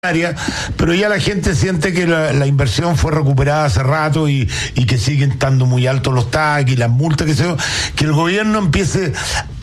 pero ya la gente siente que la inversión fue recuperada hace rato y que siguen estando muy altos los TAC y las multas, que el gobierno empiece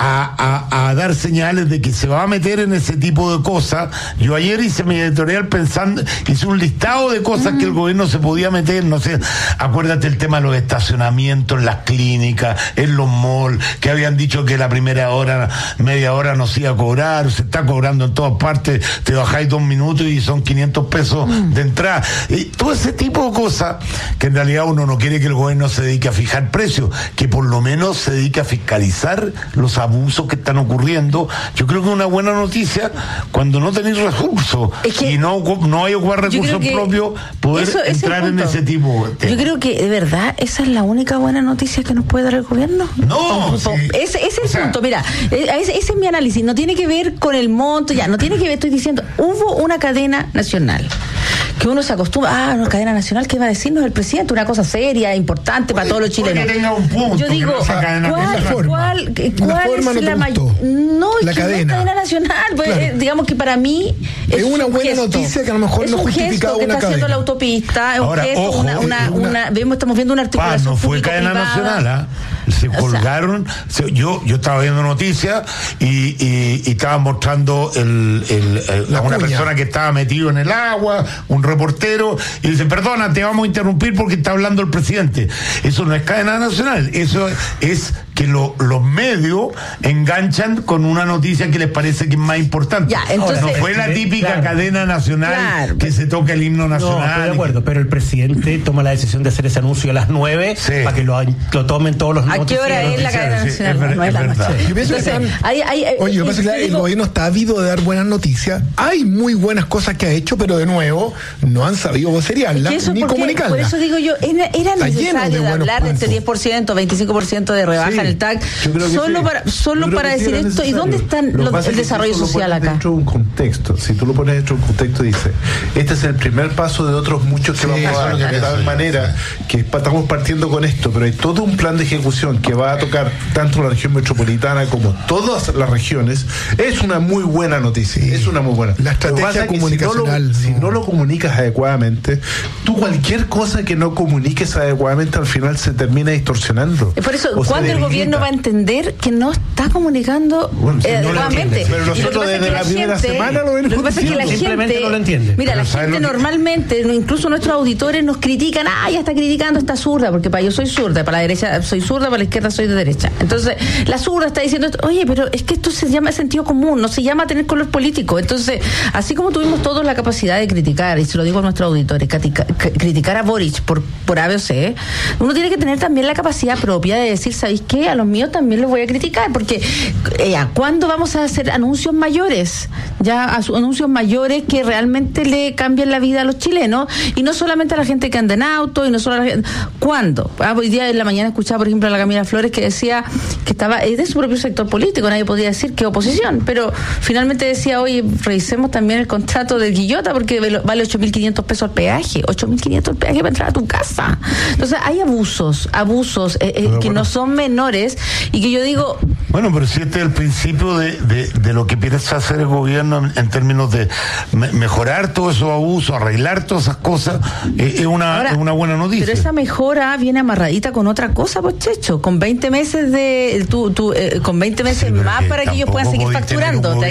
a dar señales de que se va a meter en ese tipo de cosas. Yo ayer hice mi editorial hice un listado de cosas que el gobierno se podía meter, no sé, acuérdate el tema de los estacionamientos en las clínicas, en los malls, que habían dicho que la primera hora, media hora no se iba a cobrar, se está cobrando en todas partes, te bajáis 2 minutos y son 500 pesos de entrada. Y todo ese tipo de cosas que en realidad uno no quiere que el gobierno se dedique a fijar precios, que por lo menos se dedique a fiscalizar los abusos que están ocurriendo. Yo creo que es una buena noticia cuando no tenéis recursos y no hay que ocupar recursos propios, poder entrar en ese tipo de temas. Yo creo que de verdad esa es la única buena noticia que nos puede dar el gobierno. No, ese es el punto. Mira, ese es mi análisis. No tiene que ver con el monto, no tiene que ver, estoy diciendo, hubo una cadena nacional que uno se acostumbra, una cadena nacional, ¿qué va a decirnos el presidente? Una cosa seria, importante para todos los chilenos. Yo digo, ¿cuál es la mayor? No, la cadena nacional, pues, digamos que para mí es una buena noticia que a lo mejor no justificaba una cadena. Es un gesto que está haciendo la autopista, es ahora, un gesto, estamos viendo una articulación no fue cadena nacional, se colgaron, yo estaba viendo noticias y estaban mostrando a una persona que estaba metido en el agua, un reportero, y dice, perdona, te vamos a interrumpir porque está hablando el presidente. Eso no es cadena nacional, eso es que los medios enganchan con una noticia que les parece que es más importante. Entonces, no fue la típica cadena nacional que se toca el himno nacional. No, estoy de acuerdo, pero el presidente toma la decisión de hacer ese anuncio a las 9 para que lo tomen todos los ¿A qué hora es la cadena nacional? No es la noche. Yo pienso que pasa que el gobierno está ávido de dar buenas noticias. Hay muy buenas cosas que ha hecho, pero de nuevo no han sabido vocerearlas ni comunicarlas. Por eso digo yo, era necesario hablar de este 10%, 25% de rebaja en el TAC, solo para decir esto. ¿Y dónde está el desarrollo social acá? Dentro de un contexto, si tú lo pones dentro de un contexto, dice, este es el primer paso de otros muchos que vamos a dar, de tal manera que estamos partiendo con esto, pero hay todo un plan de ejecución que va a tocar tanto la región metropolitana como todas las regiones. Es una muy buena noticia, es una muy buena. La estrategia comunicacional. Si no lo comunicas adecuadamente, tú cualquier cosa que no comuniques adecuadamente al final se termina distorsionando. Por eso, ¿cuándo el gobierno va a entender que no está comunicando adecuadamente? Pero nosotros desde la primera semana lo que pasa es que la gente no lo entiende. Mira, la gente normalmente, incluso nuestros auditores nos critican, ya está criticando esta zurda, porque yo soy zurda, para la derecha soy zurda, para la izquierda soy de derecha. Entonces, la zurda está diciendo, oye, pero es que esto se llama sentido común, no se llama tener color político. Entonces, así como tuvimos todos la capacidad de criticar, y se lo digo a nuestros auditores, criticar a Boric por A, B o C, uno tiene que tener también la capacidad propia de decir, ¿sabéis qué? A los míos también los voy a criticar, porque ¿cuándo vamos a hacer anuncios mayores? Anuncios mayores que realmente le cambien la vida a los chilenos, y no solamente a la gente que anda en auto, y no solo a la gente. ¿Cuándo? Hoy día en la mañana escuchaba, por ejemplo, a la Camila Flores que decía que estaba de su propio sector político, nadie podía decir que oposición, pero finalmente decía, oye, revisemos también el contrato del Guillota, porque vale 8.500 pesos el peaje, 8.500 el peaje para entrar a tu casa. Entonces hay abusos que no son menores, y que yo digo... Bueno, pero si este es el principio de lo que piensa hacer el gobierno en términos de mejorar todos esos abusos, arreglar todas esas cosas, es una buena noticia. Pero esa mejora viene amarradita con otra cosa, pues, Checho, con 20 meses con 20 meses más para que ellos puedan seguir facturando. Hay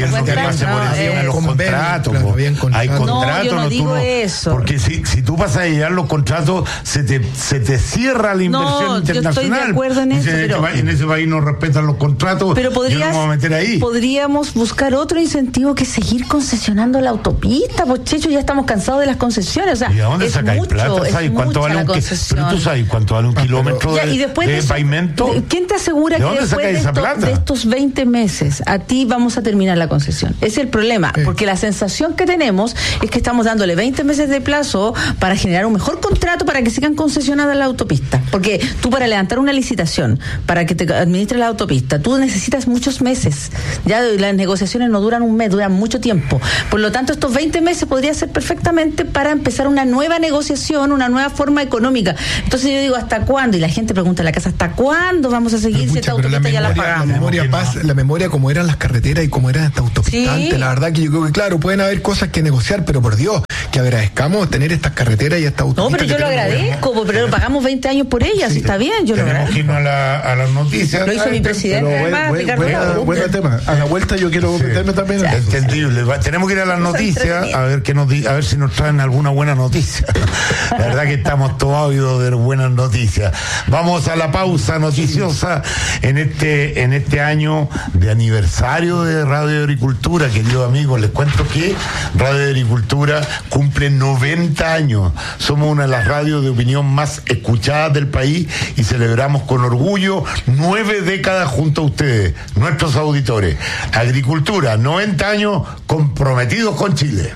contratos, no, yo no digo eso. Porque si tú pasas a llegar los contratos, se te cierra la inversión internacional. Yo estoy de acuerdo en eso, pero en ese país no respetan los contratos. Pero podríamos buscar otro incentivo que seguir concesionando la autopista, pues, Checho, ya estamos cansados de las concesiones. O sea, ¿y a dónde sacáis plata? ¿Sabes cuánto vale pero tú sabes cuánto vale un kilómetro de pavimento? ¿Quién te asegura que después de estos 20 meses a ti vamos a terminar la concesión? Ese es el problema, porque la sensación que tenemos es que estamos dándole 20 meses de plazo para generar un mejor contrato para que sigan concesionadas la autopista. Porque tú, para levantar una licitación, para para que te administre la autopista, tú necesitas muchos meses. Ya las negociaciones no duran un mes, duran mucho tiempo. Por lo tanto, estos 20 meses podría ser perfectamente para empezar una nueva negociación, una nueva forma económica. Entonces yo digo, ¿hasta cuándo? Y la gente pregunta en la casa, ¿hasta cuándo vamos a seguir si esta autopista ya la pagamos? La memoria como eran las carreteras y como eran esta autopista antes, la verdad que yo creo que claro, pueden haber cosas que negociar, pero por Dios, que agradezcamos tener estas carreteras y esta autopista. No, pero yo lo agradezco, pero pagamos 20 años por ellas, sí, está bien, yo lo agradezco. Tenemos que irnos a las noticias. Lo hizo mi presidente, además, Ricardo. Buen tema. A la vuelta yo quiero meterme también. Entendible. Tenemos que ir a las noticias a ver si nos traen alguna buena noticia. La verdad que estamos todos ávidos de buenas noticias. Vamos a la pausa noticiosa en este año de aniversario de Radio Agricultura, queridos amigos. Les cuento que Radio Agricultura cumple 90 años. Somos una de las radios de opinión más escuchadas del país y celebramos con orgullo 9 décadas junto a ustedes, nuestros auditores. Agricultura, 90 años comprometidos con Chile.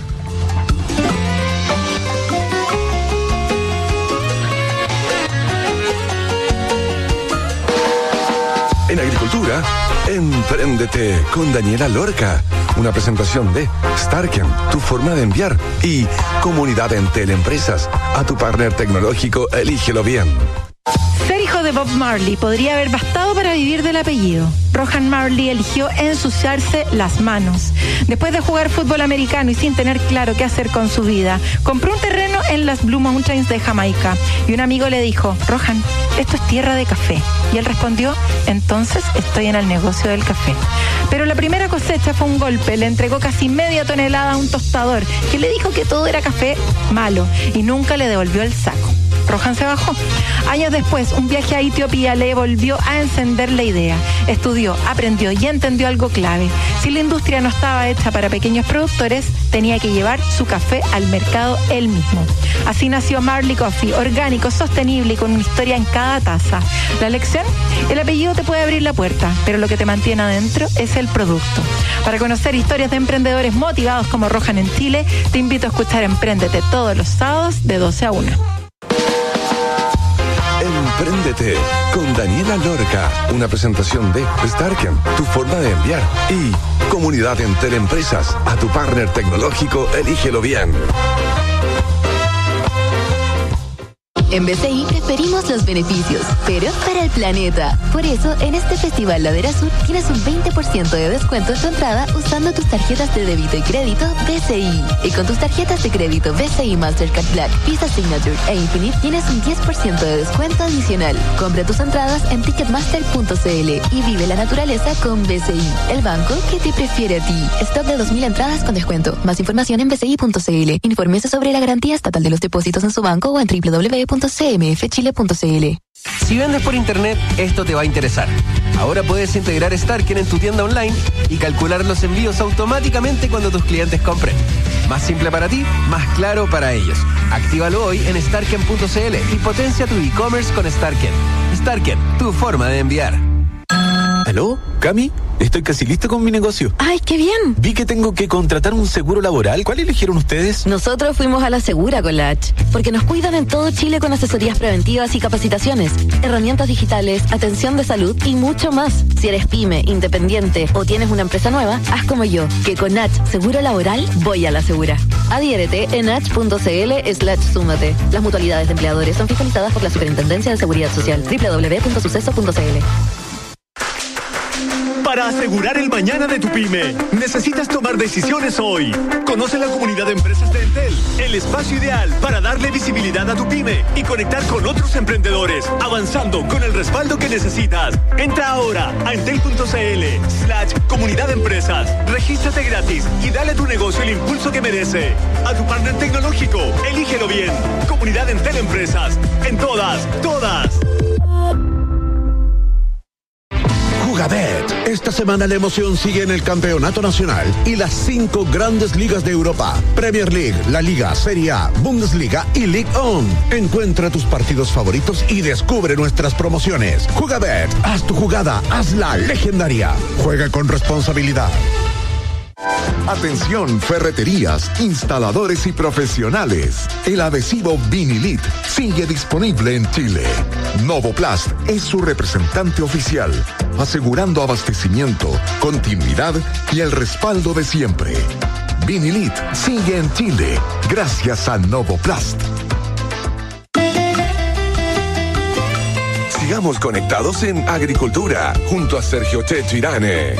En Agricultura, Empréndete con Daniela Lorca. Una presentación de Starken, tu forma de enviar, y Comunidad Entel Empresas. A tu partner tecnológico, elígelo bien. Ser hijo de Bob Marley podría haber bastado para vivir del apellido. Rohan Marley eligió ensuciarse las manos. Después de jugar fútbol americano y sin tener claro qué hacer con su vida, compró un terreno en las Blue Mountains de Jamaica. Y un amigo le dijo, Rohan, esto es tierra de café. Y él respondió, entonces estoy en el negocio del café. Pero la primera cosecha fue un golpe. Le entregó casi media tonelada a un tostador que le dijo que todo era café malo y nunca le devolvió el saco. Rohan se bajó. Años después, un viaje a Etiopía le volvió a encender la idea. Estudió, aprendió y entendió algo clave. Si la industria no estaba hecha para pequeños productores, tenía que llevar su café al mercado él mismo. Así nació Marley Coffee, orgánico, sostenible y con una historia en cada taza. La lección: el apellido te puede abrir la puerta, pero lo que te mantiene adentro es el producto. Para conocer historias de emprendedores motivados como Rohan en Chile, te invito a escuchar Empréndete todos los sábados de 12 a 1. Empréndete con Daniela Lorca. Una presentación de Starken, tu forma de enviar, y Comunidad Entel Empresas. A tu partner tecnológico, elígelo bien. En BCI preferimos los beneficios, pero para el planeta. Por eso, en este Festival Ladera Sur tienes un 20% de descuento en tu entrada usando tus tarjetas de débito y crédito BCI. Y con tus tarjetas de crédito BCI Mastercard Black, Visa Signature e Infinite tienes un 10% de descuento adicional. Compra tus entradas en ticketmaster.cl y vive la naturaleza con BCI, el banco que te prefiere a ti. Stock de 2.000 entradas con descuento. Más información en bci.cl. Infórmese sobre la garantía estatal de los depósitos en su banco o en www.cmfchile.cl. Si vendes por internet, esto te va a interesar. Ahora puedes integrar Starken en tu tienda online y calcular los envíos automáticamente cuando tus clientes compren. Más simple para ti, más claro para ellos. Actívalo hoy en starken.cl y potencia tu e-commerce con Starken. Starken, tu forma de enviar. ¿Aló? ¿Cami? Estoy casi listo con mi negocio. ¡Ay, qué bien! Vi que tengo que contratar un seguro laboral. ¿Cuál eligieron ustedes? Nosotros fuimos a la Segura con la H, porque nos cuidan en todo Chile con asesorías preventivas y capacitaciones, herramientas digitales, atención de salud y mucho más. Si eres pyme, independiente o tienes una empresa nueva, haz como yo, que con H Seguro Laboral voy a la Segura. Adhiérete en h.cl/súmate. Las mutualidades de empleadores son fiscalizadas por la Superintendencia de Seguridad Social. www.suceso.cl. Para asegurar el mañana de tu pyme, necesitas tomar decisiones hoy. Conoce la comunidad de empresas de Entel, el espacio ideal para darle visibilidad a tu pyme y conectar con otros emprendedores, avanzando con el respaldo que necesitas. Entra ahora a entel.cl/comunidad de empresas. Regístrate gratis y dale a tu negocio el impulso que merece. A tu partner tecnológico, elígelo bien. Comunidad Entel Empresas. En todas. Jugabet. Esta semana la emoción sigue en el campeonato nacional y las 5 grandes ligas de Europa: Premier League, La Liga, Serie A, Bundesliga y Ligue 1. Encuentra tus partidos favoritos y descubre nuestras promociones. Jugabet, haz tu jugada, hazla legendaria. Juega con responsabilidad. Atención, ferreterías, instaladores y profesionales. El adhesivo Vinilit sigue disponible en Chile. Novoplast es su representante oficial, asegurando abastecimiento, continuidad y el respaldo de siempre. Vinilit sigue en Chile gracias a Novoplast. Sigamos conectados en Agricultura junto a Sergio Checho Irane.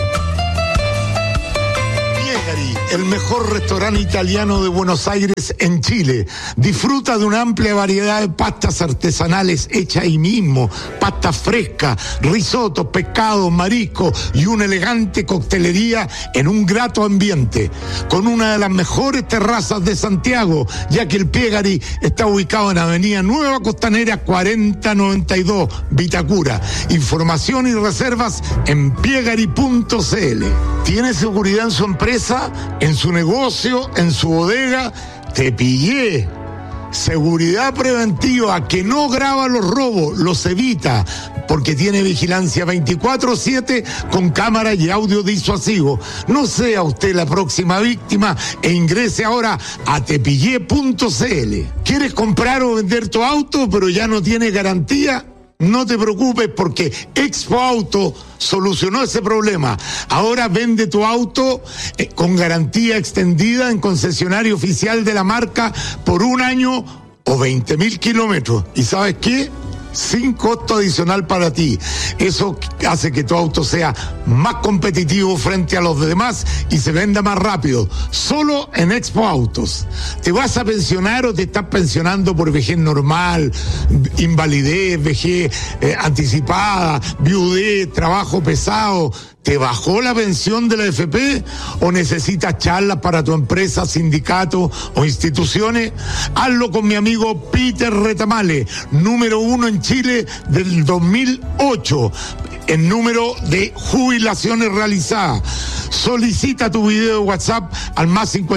El mejor restaurante italiano de Buenos Aires en Chile. Disfruta de una amplia variedad de pastas artesanales hechas ahí mismo, pastas frescas, risotos, pescados, mariscos y una elegante coctelería en un grato ambiente, con una de las mejores terrazas de Santiago, ya que el Piegari está ubicado en Avenida Nueva Costanera 4092, Vitacura. Información y reservas en piegari.cl. ¿Tiene seguridad en su empresa, en su negocio, en su bodega? Te pillé. Seguridad preventiva que no graba los robos, los evita, porque tiene vigilancia 24/7 con cámara y audio disuasivo. No sea usted la próxima víctima e ingrese ahora a tepillé.cl. ¿Quieres comprar o vender tu auto pero ya no tiene garantía? No te preocupes, porque Expo Auto solucionó ese problema. Ahora vende tu auto con garantía extendida en concesionario oficial de la marca por 1 año o 20.000 kilómetros. ¿Y sabes qué? Sin costo adicional para ti. Eso hace que tu auto sea más competitivo frente a los demás y se venda más rápido. Solo en Expo Autos. ¿Te vas a pensionar o te estás pensionando por vejez normal, invalidez, vejez anticipada, viudez, trabajo pesado? ¿Te bajó la pensión de la AFP o necesitas charlas para tu empresa, sindicato o instituciones? Hazlo con mi amigo Peter Retamale, número 1 en Chile del 2008 en número de jubilaciones realizadas. Solicita tu video de WhatsApp al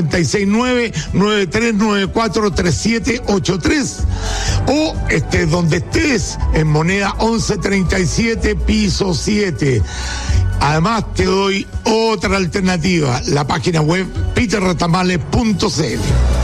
+569-9394-3783 o estés donde estés, en moneda 1137 piso 7. Además te doy otra alternativa, la página web peterretamale.cl.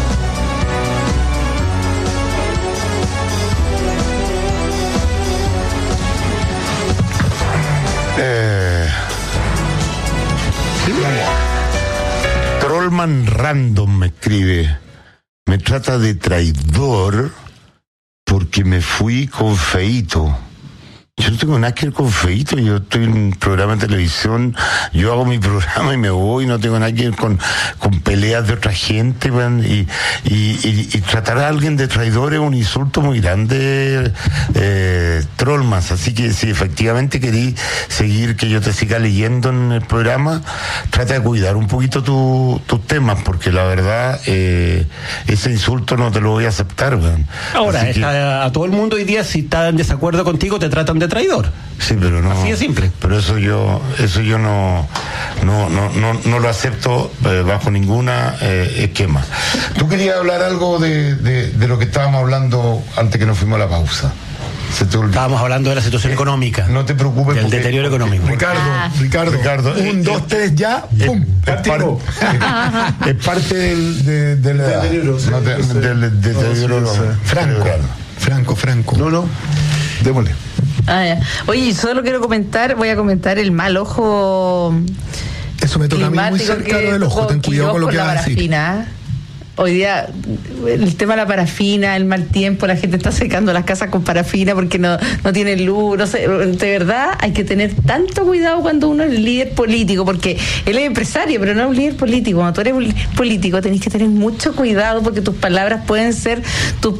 Trollman Random me escribe, me trata de traidor porque me fui con Feito. Yo no tengo nada que ver con Feito, yo estoy en un programa de televisión, yo hago mi programa y me voy, no tengo nada que ver con peleas de otra gente, man, y tratar a alguien de traidor es un insulto muy grande, Trollmas. Así que si efectivamente querís seguir que yo te siga leyendo en el programa, trata de cuidar un poquito tus temas, porque la verdad ese insulto no te lo voy a aceptar, man. Ahora, a todo el mundo hoy día, si está en desacuerdo contigo, te tratan de traidor. Sí, pero no. Así de simple. Pero eso yo no lo acepto bajo ninguna esquema. Tú querías hablar algo de lo que estábamos hablando antes que nos fuimos a la pausa. Estábamos hablando de la situación económica. No te preocupes. Del deterioro económico. Ricardo. 1, 2, 3, ya. ¡Pum! Es parte del deterioro. Del deterioro. Franco. No. Démosle. Oye, solo quiero voy a comentar el mal ojo. Eso me toca a mí muy cerca del ojo, ten cuidado con lo que vas a decir. Hoy día el tema de la parafina, el mal tiempo, la gente está secando las casas con parafina porque no tienen luz, no sé, de verdad hay que tener tanto cuidado cuando uno es líder político, porque él es empresario, pero no es un líder político. Cuando tú eres político tenés que tener mucho cuidado, porque tus palabras pueden ser tu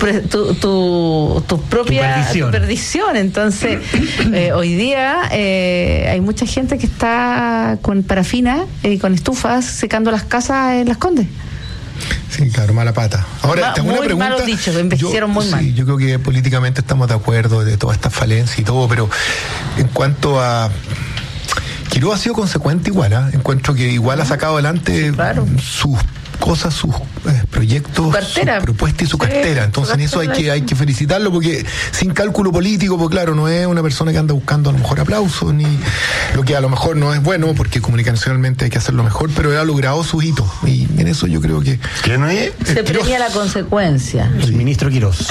propia perdición. Entonces, hoy día hay mucha gente que está con parafina y con estufas secando las casas en Las Condes. Sí, claro, mala pata. Ahora, tengo una pregunta. Malos dichos, envejecieron muy mal. Sí, yo creo que políticamente estamos de acuerdo de toda esta falencia y todo, pero en cuanto a... Quiroga ha sido consecuente igual, encuentro que igual ha sacado adelante sus cosas, sus proyectos, sus propuestas y su cartera. Entonces en eso hay que felicitarlo, porque sin cálculo político, pues claro, no es una persona que anda buscando a lo mejor aplausos, ni lo que a lo mejor no es bueno, porque comunicacionalmente hay que hacerlo mejor, pero él ha logrado sus hitos. Y en eso yo creo que no es, se premia la consecuencia. El ministro Quirós.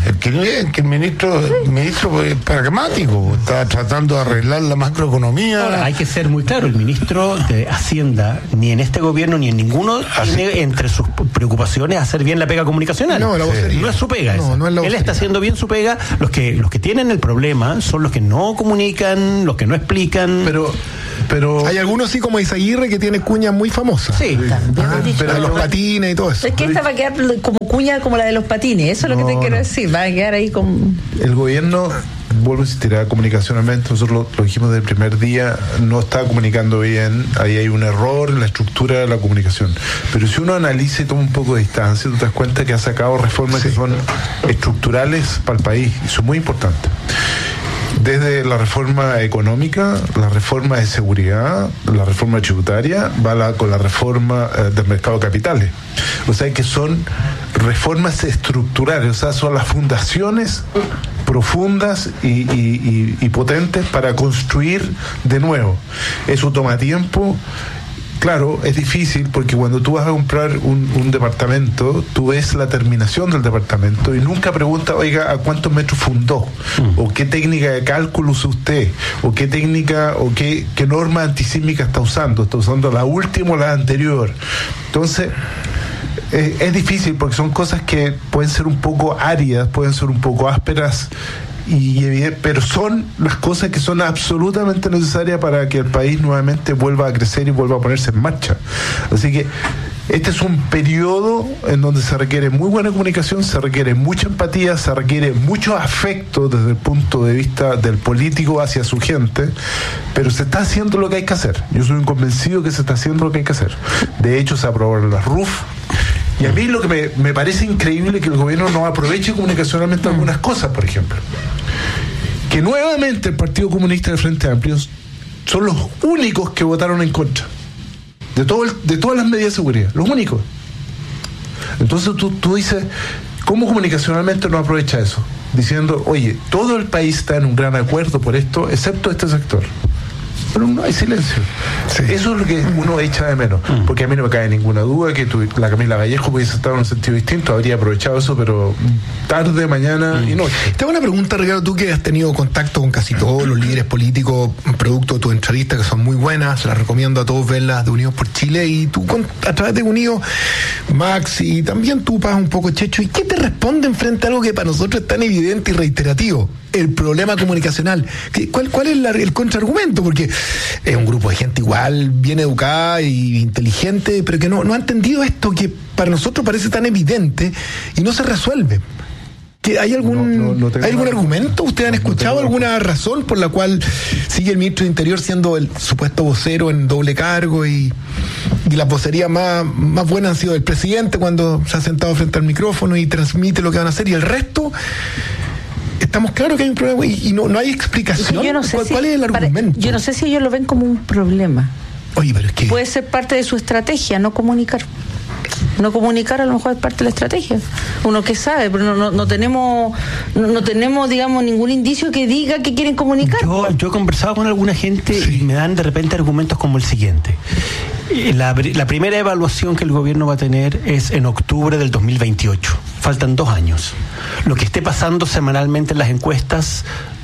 El ministro es pragmático, está tratando de arreglar la macroeconomía. Ahora, hay que ser muy claro, el ministro de Hacienda, ni en este gobierno ni en ninguno, tiene entre sus preocupaciones hacer bien la pega comunicacional. No, no es su pega esa. No es la Él está haciendo bien su pega. Los que tienen el problema son los que no comunican, los que no explican. Pero hay algunos, sí, como Izaguirre, que tiene cuñas muy famosas. Sí, pero los patines y todo eso. Es que esta va a quedar como cuña como la de los patines. Eso es lo que te quiero decir. Va a quedar ahí como... El gobierno, vuelvo a insistir, comunicacionalmente, nosotros lo dijimos desde el primer día, no está comunicando bien. Ahí hay un error en la estructura de la comunicación. Pero si uno analiza y toma un poco de distancia, tú te das cuenta que ha sacado reformas que son estructurales para el país y son muy importantes. Desde la reforma económica, la reforma de seguridad, la reforma tributaria, con la reforma del mercado de capitales. O sea que son reformas estructurales, o sea, son las fundaciones profundas y potentes para construir de nuevo. Eso toma tiempo. Claro, es difícil porque cuando tú vas a comprar un departamento, tú ves la terminación del departamento y nunca preguntas, oiga, ¿a cuántos metros fundó? O qué técnica de cálculo usa usted, o qué técnica, o qué norma antisísmica está usando la última o la anterior. Entonces, es difícil porque son cosas que pueden ser un poco áridas, pueden ser un poco ásperas, pero son las cosas que son absolutamente necesarias para que el país nuevamente vuelva a crecer y vuelva a ponerse en marcha. Así que este es un periodo en donde se requiere muy buena comunicación, se requiere mucha empatía, se requiere mucho afecto desde el punto de vista del político hacia su gente, pero se está haciendo lo que hay que hacer. Yo soy un convencido que se está haciendo lo que hay que hacer. De hecho, se aprobaron las RUF. Y a mí lo que me parece increíble es que el gobierno no aproveche comunicacionalmente algunas cosas, por ejemplo. Que nuevamente el Partido Comunista del Frente Amplio son los únicos que votaron en contra de todas las medidas de seguridad, los únicos. Entonces tú dices, ¿cómo comunicacionalmente no aprovecha eso? Diciendo, oye, todo el país está en un gran acuerdo por esto, excepto este sector. Pero no hay silencio. Sí. Eso es lo que uno echa de menos. Porque a mí no me cae ninguna duda que la Camila Vallejo pudiese estar en un sentido distinto, habría aprovechado eso, pero tarde, mañana y noche. Te hago una pregunta, Ricardo, tú que has tenido contacto con casi todos los líderes políticos, producto de tus entrevistas que son muy buenas, las recomiendo a todos verlas de Unidos por Chile, y tú a través de Unidos, Max, y también tú, Paz, un poco, Checho, ¿y qué te responden frente a algo que para nosotros es tan evidente y reiterativo? El problema comunicacional. ¿Cuál es el contraargumento? Porque es un grupo de gente igual, bien educada y inteligente, pero que no ha entendido esto que para nosotros parece tan evidente y no se resuelve. ¿Hay algún argumento? ¿Ustedes han escuchado alguna razón por la cual sigue el ministro de Interior siendo el supuesto vocero en doble cargo y las vocerías más buenas han sido del presidente cuando se ha sentado frente al micrófono y transmite lo que van a hacer, y el resto... Estamos claros que hay un problema y no hay explicación? Yo no sé ¿Cuál es el argumento? Yo no sé si ellos lo ven como un problema. Oye, pero es que... Puede ser parte de su estrategia, no comunicar. No comunicar a lo mejor es parte de la estrategia. Uno que sabe, pero no tenemos, digamos, ningún indicio que diga que quieren comunicar. Yo he conversado con alguna gente y me dan de repente argumentos como el siguiente. La primera evaluación que el gobierno va a tener es en octubre del 2028. Faltan 2 años. Lo que esté pasando semanalmente en las encuestas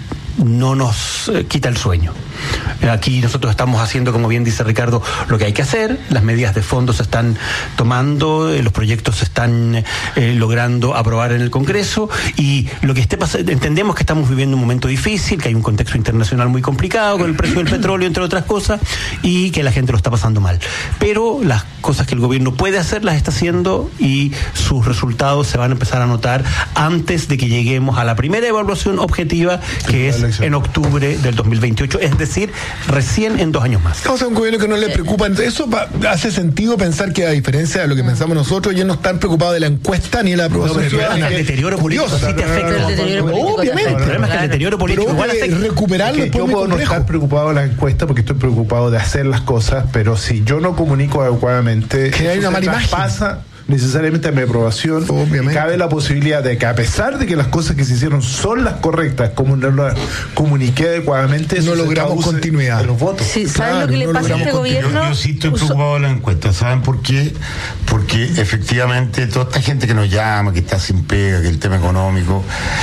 no nos quita el sueño. Aquí nosotros estamos haciendo, como bien dice Ricardo, lo que hay que hacer. Las medidas de fondo se están tomando, los proyectos se están logrando aprobar en el Congreso, y lo que esté pasando, entendemos que estamos viviendo un momento difícil, que hay un contexto internacional muy complicado con el precio del petróleo, entre otras cosas, y que la gente lo está pasando mal. Pero las cosas que el gobierno puede hacer las está haciendo, y sus resultados se van a empezar a notar antes de que lleguemos a la primera evaluación objetiva, que es en octubre del 2028. Es decir, recién en 2 años más. O sea, un gobierno que no le preocupa. Eso hace sentido pensar que, a diferencia de lo que pensamos nosotros, ellos no están preocupados de la encuesta ni de la aprobación ciudadana. El deterioro político sí te afecta. Obviamente. El problema es que el deterioro político igual afecta. Recuperarlo. Yo puedo no estar preocupado de la encuesta porque estoy preocupado de hacer las cosas, pero si yo no comunico adecuadamente, que hay una mala imagen. Pasa necesariamente a mi aprobación. Obviamente. Cabe la posibilidad de que, a pesar de que las cosas que se hicieron son las correctas, como no las comuniqué adecuadamente, no logramos continuidad de los votos. Sí, ¿saben lo que le pasa a este gobierno? Yo sí estoy preocupado de la encuesta. ¿Saben por qué? Porque efectivamente toda esta gente que nos llama, que está sin pega, que el tema económico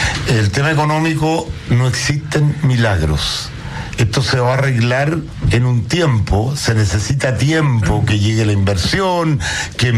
no existen milagros. Esto se va a arreglar en un tiempo, se necesita tiempo, que llegue la inversión, que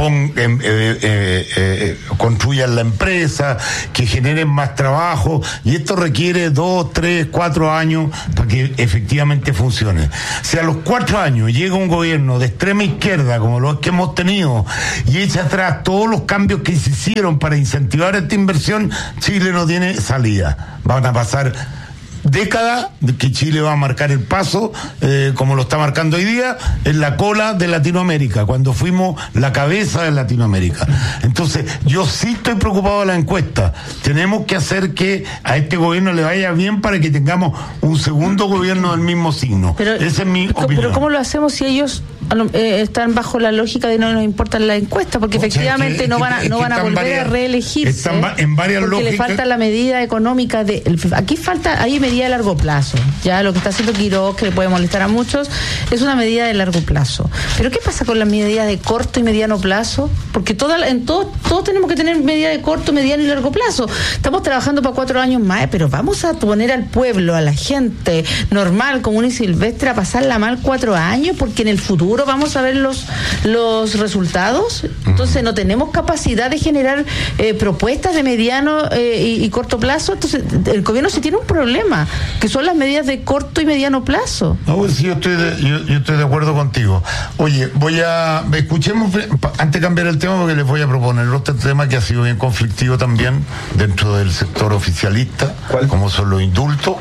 construyan la empresa, que generen más trabajo, y esto requiere 2, 3, 4 años para que efectivamente funcione. Si a los 4 años llega un gobierno de extrema izquierda, como los que hemos tenido, y echa atrás todos los cambios que se hicieron para incentivar esta inversión, Chile no tiene salida. Van a pasar década que Chile va a marcar el paso, como lo está marcando hoy día, en la cola de Latinoamérica, cuando fuimos la cabeza de Latinoamérica. Entonces, yo sí estoy preocupado de la encuesta. Tenemos que hacer que a este gobierno le vaya bien para que tengamos un segundo gobierno del mismo signo. Esa es mi opinión. Pero ¿cómo lo hacemos si ellos están bajo la lógica de no nos importa la encuesta? Porque efectivamente no van a volver a reelegirse. Están en varias porque lógicas. Le falta la medida económica hay medida de largo plazo. Ya lo que está haciendo Quiroz, que le puede molestar a muchos, es una medida de largo plazo. Pero ¿qué pasa con las medidas de corto y mediano plazo? Porque todos tenemos que tener medida de corto, mediano y largo plazo. Estamos trabajando para 4 años más, pero vamos a poner al pueblo, a la gente normal, común y silvestre, a pasarla mal 4 años, porque en el futuro vamos a ver los resultados. Entonces no tenemos capacidad de generar propuestas de mediano y corto plazo. Entonces el gobierno sí tiene un problema, que son las medidas de corto y mediano plazo. No, sí, yo estoy de acuerdo contigo. Oye, escuchemos, antes de cambiar el tema, porque les voy a proponer otro tema que ha sido bien conflictivo también dentro del sector oficialista. ¿Cuál? Como son los indultos.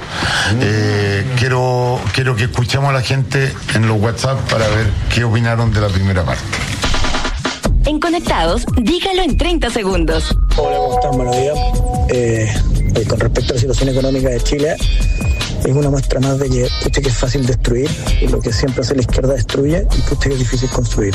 Quiero que escuchemos a la gente en los WhatsApp para ver qué opinaron de la primera parte. En Conectados, dígalo en 30 segundos. Hola, ¿cómo están? Buenos días. Con respecto a la situación económica de Chile, es una muestra más de que es fácil destruir, y lo que siempre hace la izquierda destruye, y que es difícil construir.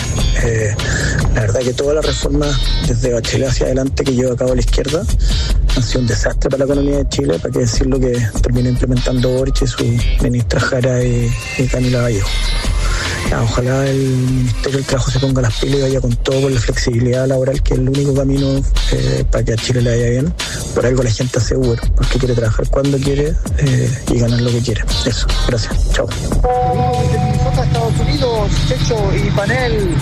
La verdad que todas las reformas desde Bachelet hacia adelante que lleva a cabo la izquierda han sido un desastre para la economía de Chile, para qué decir lo que terminó implementando Boric y su ministra Jara y Camila Vallejo. Ojalá el Ministerio del Trabajo se ponga las pilas y vaya con todo por la flexibilidad laboral, que es el único camino para que a Chile le vaya bien. Por algo la gente asegura, porque quiere trabajar cuando quiere y ganar lo que quiere. Eso, gracias, chao. Desde Minnesota, Estados Unidos, Checho y Panel.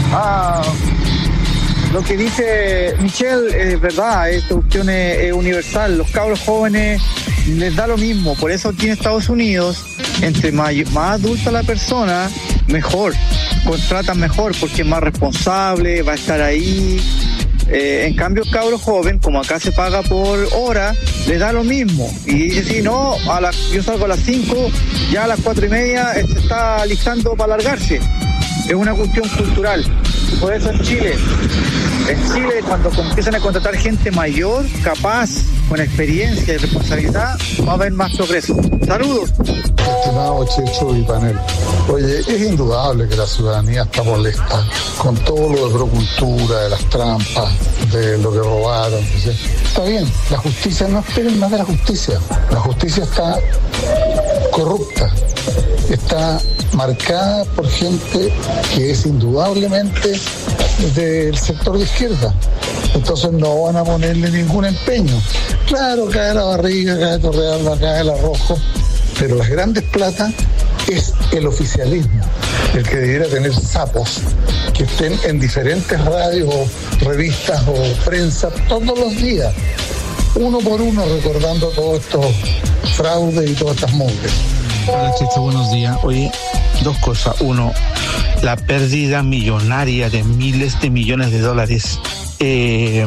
Lo que dice Michelle es verdad, esta cuestión es universal. Los cabros jóvenes les da lo mismo, por eso aquí en Estados Unidos, entre más adulta la persona, mejor, contratan mejor, porque es más responsable, va a estar ahí. En cambio, el cabro joven, como acá se paga por hora, le da lo mismo. Y dice, sí, no, yo salgo a las 5, ya a las 4:30 se está alistando para largarse. Es una cuestión cultural. Por eso en Chile, cuando empiezan a contratar gente mayor, capaz, con experiencia y responsabilidad, va a haber más progreso. Saludos. Estimado Checho y Panel, oye, es indudable que la ciudadanía está molesta con todo lo de procultura, de las trampas, de lo que robaron. Está bien, la justicia, no esperen más de la justicia. La justicia está corrupta, está marcada por gente que es indudablemente del sector de izquierda. Entonces no van a ponerle ningún empeño. Claro, cae la barriga, cae Torrealba, cae el Arrojo, pero las grandes platas es el oficialismo, el que debiera tener sapos que estén en diferentes radios o revistas o prensa todos los días, uno por uno, recordando todos estos fraudes y todas estas mugres. Hola Checho, buenos días. Oye, 2 cosas. Uno, la pérdida millonaria de miles de millones de dólares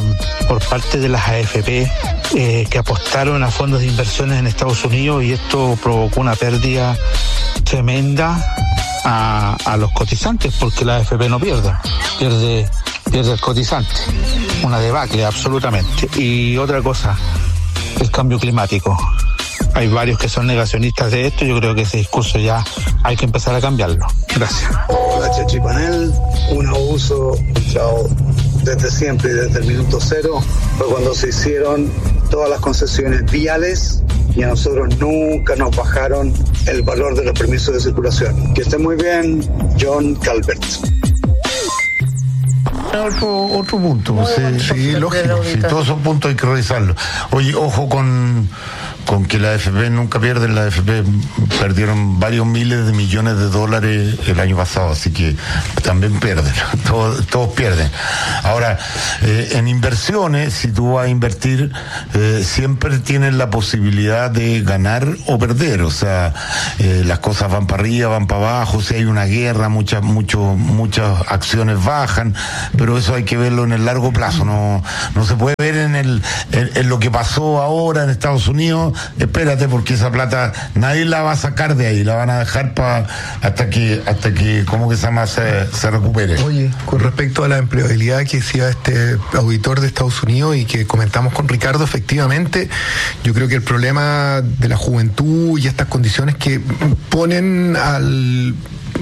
por parte de las AFP que apostaron a fondos de inversiones en Estados Unidos, y esto provocó una pérdida tremenda a los cotizantes, porque la AFP no pierde el cotizante. Una debacle absolutamente. Y otra cosa, el cambio climático. Hay varios que son negacionistas de esto. Yo creo que ese discurso ya hay que empezar a cambiarlo. Gracias. Hola, Chechi Panel. Un abuso desde siempre y desde el minuto cero fue cuando se hicieron todas las concesiones viales y a nosotros nunca nos bajaron el valor de los permisos de circulación. Que esté muy bien, John Calvert. Otro punto, sí, lógico, sí, todos esos puntos hay que revisarlos. Oye, ojo con que la AFP nunca pierde. La AFP perdieron varios miles de millones de dólares el año pasado, así que también pierden, todos pierden. Ahora, en inversiones, si tú vas a invertir, siempre tienes la posibilidad de ganar o perder, o sea, las cosas van para arriba, van para abajo, si hay una guerra, muchas acciones bajan, pero eso hay que verlo en el largo plazo, no se puede ver en lo que pasó ahora en Estados Unidos. Espérate, porque esa plata nadie la va a sacar de ahí, la van a dejar hasta que ¿cómo que se llama? Se recupere. Oye, con respecto a la empleabilidad que decía este auditor de Estados Unidos y que comentamos con Ricardo, efectivamente, yo creo que el problema de la juventud y estas condiciones que ponen al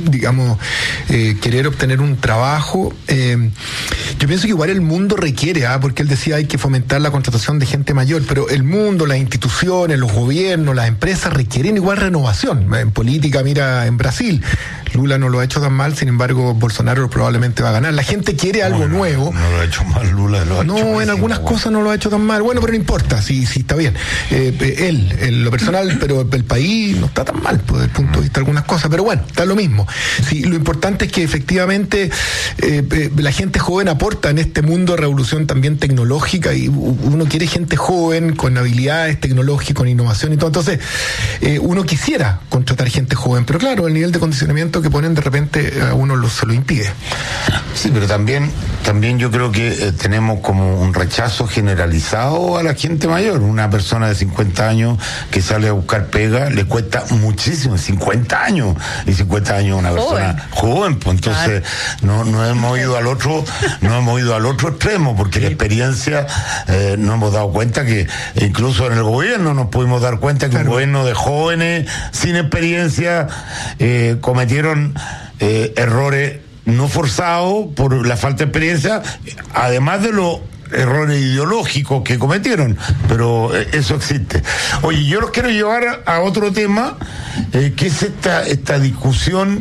querer obtener un trabajo, yo pienso que igual el mundo requiere, porque él decía hay que fomentar la contratación de gente mayor, pero el mundo, las instituciones, los gobiernos, las empresas requieren igual renovación. En política, mira, en Brasil, Lula no lo ha hecho tan mal, sin embargo, Bolsonaro probablemente va a ganar. La gente quiere algo nuevo. No lo ha hecho mal, Lula lo ha hecho en algunas cosas no lo ha hecho tan mal. Bueno, pero no importa, sí está bien. Él, en lo personal, pero el país no está tan mal, pues, desde el punto de vista de algunas cosas, pero bueno, está lo mismo. Sí, lo importante es que efectivamente la gente joven aporta en este mundo de revolución también tecnológica, y uno quiere gente joven con habilidades tecnológicas, con innovación y todo. Entonces, uno quisiera contratar gente joven, pero claro, el nivel de condicionamiento que ponen de repente a uno se lo impide. Sí, pero también yo creo que tenemos como un rechazo generalizado a la gente mayor. Una persona de 50 años que sale a buscar pega le cuesta muchísimo, 50 años, y 50 años una persona joven, pues entonces no hemos ido al otro extremo, porque la experiencia nos hemos dado cuenta que incluso en el gobierno nos pudimos dar cuenta que un gobierno de jóvenes sin experiencia cometieron errores no forzados por la falta de experiencia, además de los errores ideológicos que cometieron, pero eso existe. Oye, yo los quiero llevar a otro tema, que es esta discusión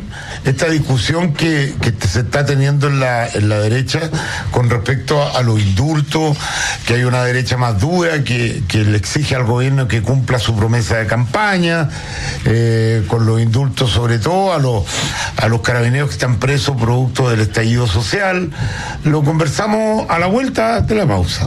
que se está teniendo en la derecha con respecto a los indultos, que hay una derecha más dura que le exige al gobierno que cumpla su promesa de campaña, con los indultos sobre todo a los carabineros que están presos producto del estallido social. Lo conversamos a la vuelta de la pausa.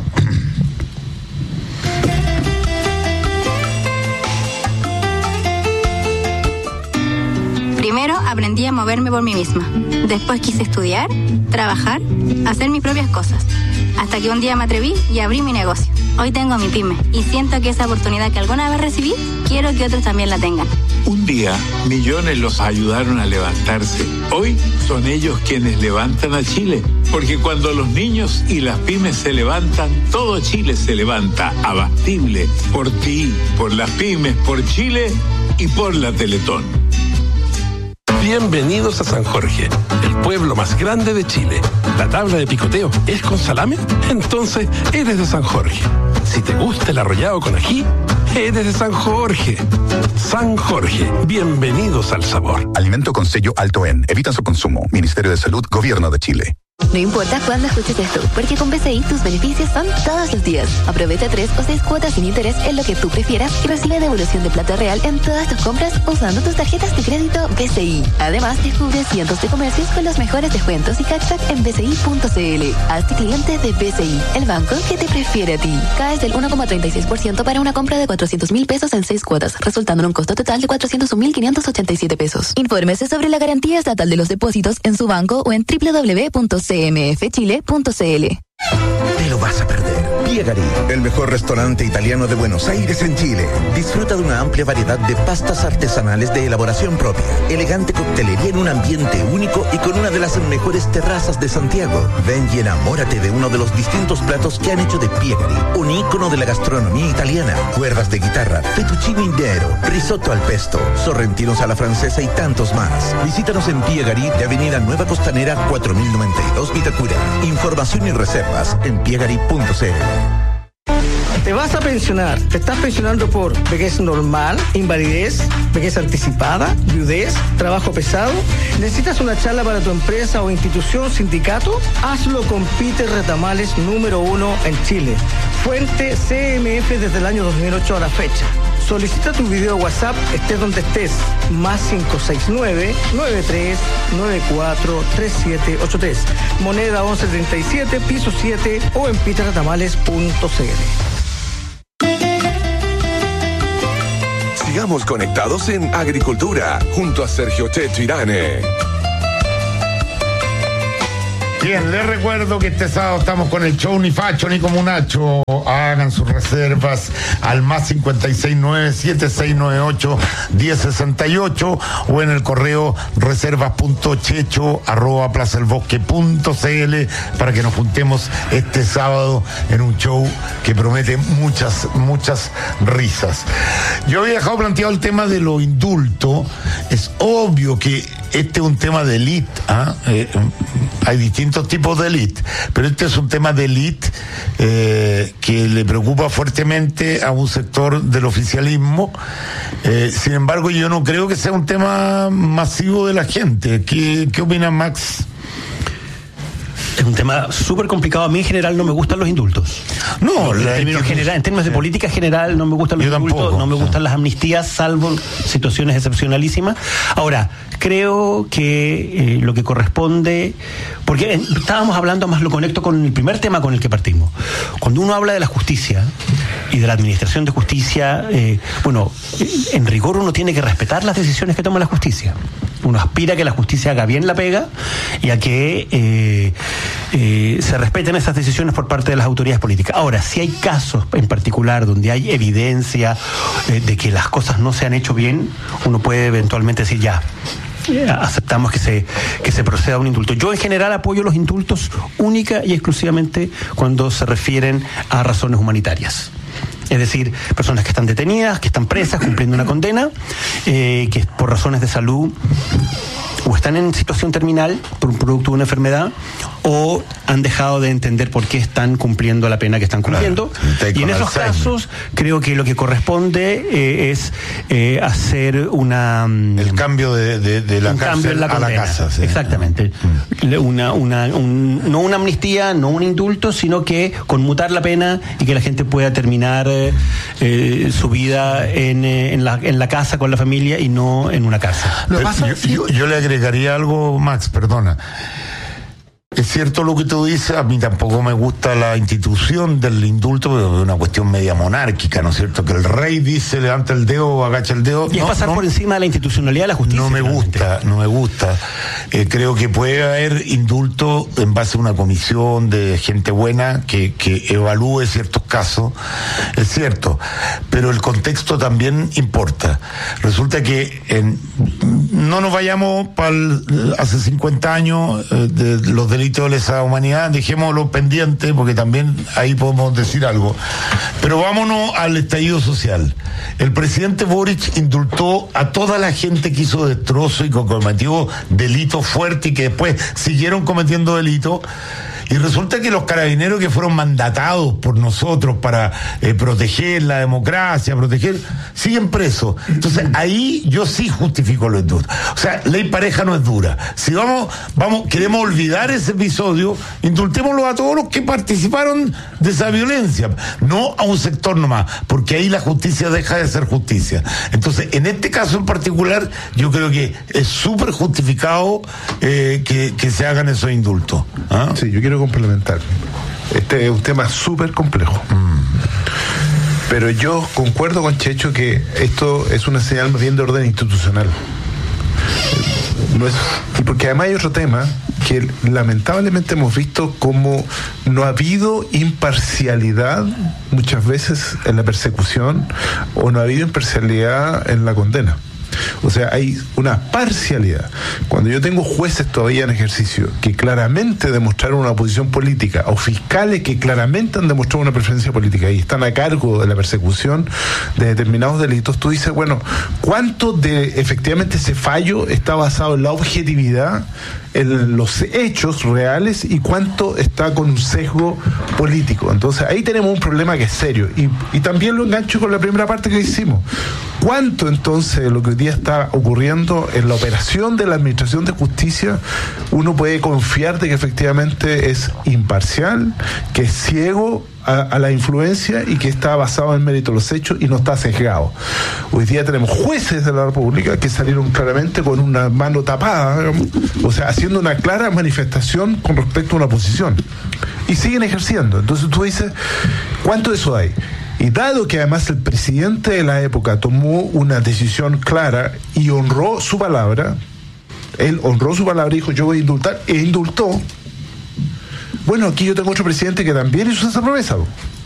Primero aprendí a moverme por mí misma. Después quise estudiar, trabajar, hacer mis propias cosas. Hasta que un día me atreví y abrí mi negocio. Hoy tengo mi pyme y siento que esa oportunidad que alguna vez recibí, quiero que otros también la tengan. Un día, millones los ayudaron a levantarse. Hoy son ellos quienes levantan a Chile. Porque cuando los niños y las pymes se levantan, todo Chile se levanta. Abastible. Por ti, por las pymes, por Chile y por la Teletón. Bienvenidos a San Jorge, el pueblo más grande de Chile. ¿La tabla de picoteo es con salame? Entonces eres de San Jorge. Si te gusta el arrollado con ají, eres de San Jorge. San Jorge, bienvenidos al sabor. Alimento con sello alto en. Evita su consumo. Ministerio de Salud, Gobierno de Chile. No importa cuándo escuches esto, porque con BCI tus beneficios son todos los días. Aprovecha 3 o 6 cuotas sin interés en lo que tú prefieras y recibe devolución de plata real en todas tus compras usando tus tarjetas de crédito BCI. Además, descubre cientos de comercios con los mejores descuentos y cashback en bci.cl. Hazte cliente de BCI, el banco que te prefiere a ti. Caes del 1,36% para una compra de 400,000 pesos en 6 cuotas, resultando en un costo total de 401,587 pesos. Infórmese sobre la garantía estatal de los depósitos en su banco o en www.cmfchile.cl. Te lo vas a perder. Piegari, el mejor restaurante italiano de Buenos Aires en Chile. Disfruta de una amplia variedad de pastas artesanales de elaboración propia, elegante coctelería en un ambiente único y con una de las mejores terrazas de Santiago. Ven y enamórate de uno de los distintos platos que han hecho de Piegari un ícono de la gastronomía italiana. Cuerdas de guitarra, fettuccine indero, risotto al pesto, sorrentinos a la francesa y tantos más. Visítanos en Piegari de Avenida Nueva Costanera 4092 Vitacura. Información y reservas en piegari.cl. ¿Te vas a pensionar? ¿Te estás pensionando por vejez normal, invalidez, vejez anticipada, viudez, trabajo pesado? ¿Necesitas una charla para tu empresa o institución, sindicato? Hazlo con Peter Retamales, número 1 en Chile. Fuente CMF desde el año 2008 a la fecha. Solicita tu video WhatsApp, estés donde estés, más 569-9394-3783. Moneda 1137, piso 7 o en peterretamales.cl. Sigamos conectados en Agricultura, junto a Sergio Checho Irane. Bien, les recuerdo que este sábado estamos con el show Ni Facho ni como Nacho. Hagan sus reservas al más 569-7698-1068 o en el correo reservas.checho@plazaelbosque.cl para que nos juntemos este sábado en un show que promete muchas risas. Yo había dejado planteado el tema de los indultos. Es obvio que este es un tema de élite. Hay distintos tipos de élite, pero este es un tema de élite que le preocupa fuertemente a un sector del oficialismo. Sin embargo, yo no creo que sea un tema masivo de la gente. ¿Qué opina Max? Es un tema súper complicado. A mí en general no me gustan los indultos. No, en términos de política general no me gustan los indultos, tampoco, no me gustan las amnistías, salvo situaciones excepcionalísimas. Ahora, creo que lo que corresponde, porque estábamos hablando, más lo conecto con el primer tema con el que partimos. Cuando uno habla de la justicia y de la administración de justicia, en rigor uno tiene que respetar las decisiones que toma la justicia. Uno aspira a que la justicia haga bien la pega y a que se respeten esas decisiones por parte de las autoridades políticas. Ahora, si hay casos en particular donde hay evidencia de que las cosas no se han hecho bien, uno puede eventualmente decir ya, aceptamos que se proceda a un indulto. Yo en general apoyo los indultos única y exclusivamente cuando se refieren a razones humanitarias. Es decir, personas que están detenidas, que están presas, cumpliendo una condena, que por razones de salud o están en situación terminal por un producto de una enfermedad o han dejado de entender por qué están cumpliendo la pena que están cumpliendo. Claro, y en esos casos creo que lo que corresponde es hacer el cambio de la cárcel a la casa. Sí. Exactamente. No una amnistía, no un indulto, sino que conmutar la pena y que la gente pueda terminar su vida en la casa con la familia y no en una cárcel. Yo le agregaría algo, Max, perdona. Es cierto lo que tú dices, a mí tampoco me gusta la institución del indulto, pero es una cuestión media monárquica, ¿no es cierto? Que el rey dice, levanta el dedo o agacha el dedo. Y es pasar por encima de la institucionalidad de la justicia. No me gusta. Creo que puede haber indulto en base a una comisión de gente buena que evalúe ciertos casos, es cierto, pero el contexto también importa. Resulta que no nos vayamos para hace 50 años de los delitos de lesa humanidad, dejémoslo pendiente porque también ahí podemos decir algo, pero vámonos al estallido social. El presidente Boric indultó a toda la gente que hizo destrozo y que cometió delitos fuertes y que después siguieron cometiendo delitos. Y resulta que los carabineros que fueron mandatados por nosotros para proteger la democracia, siguen presos. Entonces ahí yo sí justifico lo indulto. O sea, ley pareja no es dura. Si queremos olvidar ese episodio, indultémoslo a todos los que participaron de esa violencia, no a un sector nomás, porque ahí la justicia deja de ser justicia. Entonces, en este caso en particular, yo creo que es súper justificado que se hagan esos indultos. ¿Ah? Sí, yo quiero complementar. Este es un tema súper complejo. Pero yo concuerdo con Checho que esto es una señal más bien de orden institucional. Porque además hay otro tema que lamentablemente hemos visto como no ha habido imparcialidad muchas veces en la persecución o no ha habido imparcialidad en la condena. O sea, hay una parcialidad. Cuando yo tengo jueces todavía en ejercicio que claramente demostraron una posición política, o fiscales que claramente han demostrado una preferencia política y están a cargo de la persecución de determinados delitos, tú dices, bueno, ¿cuánto de efectivamente ese fallo está basado en la objetividad, en los hechos reales, y cuánto está con un sesgo político? Entonces ahí tenemos un problema que es serio, y también lo engancho con la primera parte que hicimos. ¿Cuánto entonces de lo que hoy día está ocurriendo en la operación de la Administración de Justicia uno puede confiar de que efectivamente es imparcial, que es ciego a la influencia y que está basado en mérito de los hechos y no está sesgado? Hoy día tenemos jueces de la República que salieron claramente con una mano tapada, digamos, o sea, haciendo una clara manifestación con respecto a una posición, y siguen ejerciendo. Entonces tú dices, ¿cuánto de eso hay? Y dado que además el presidente de la época tomó una decisión clara y honró su palabra, él honró su palabra y dijo, yo voy a indultar, e indultó. Bueno, aquí yo tengo otro presidente que también hizo esa promesa.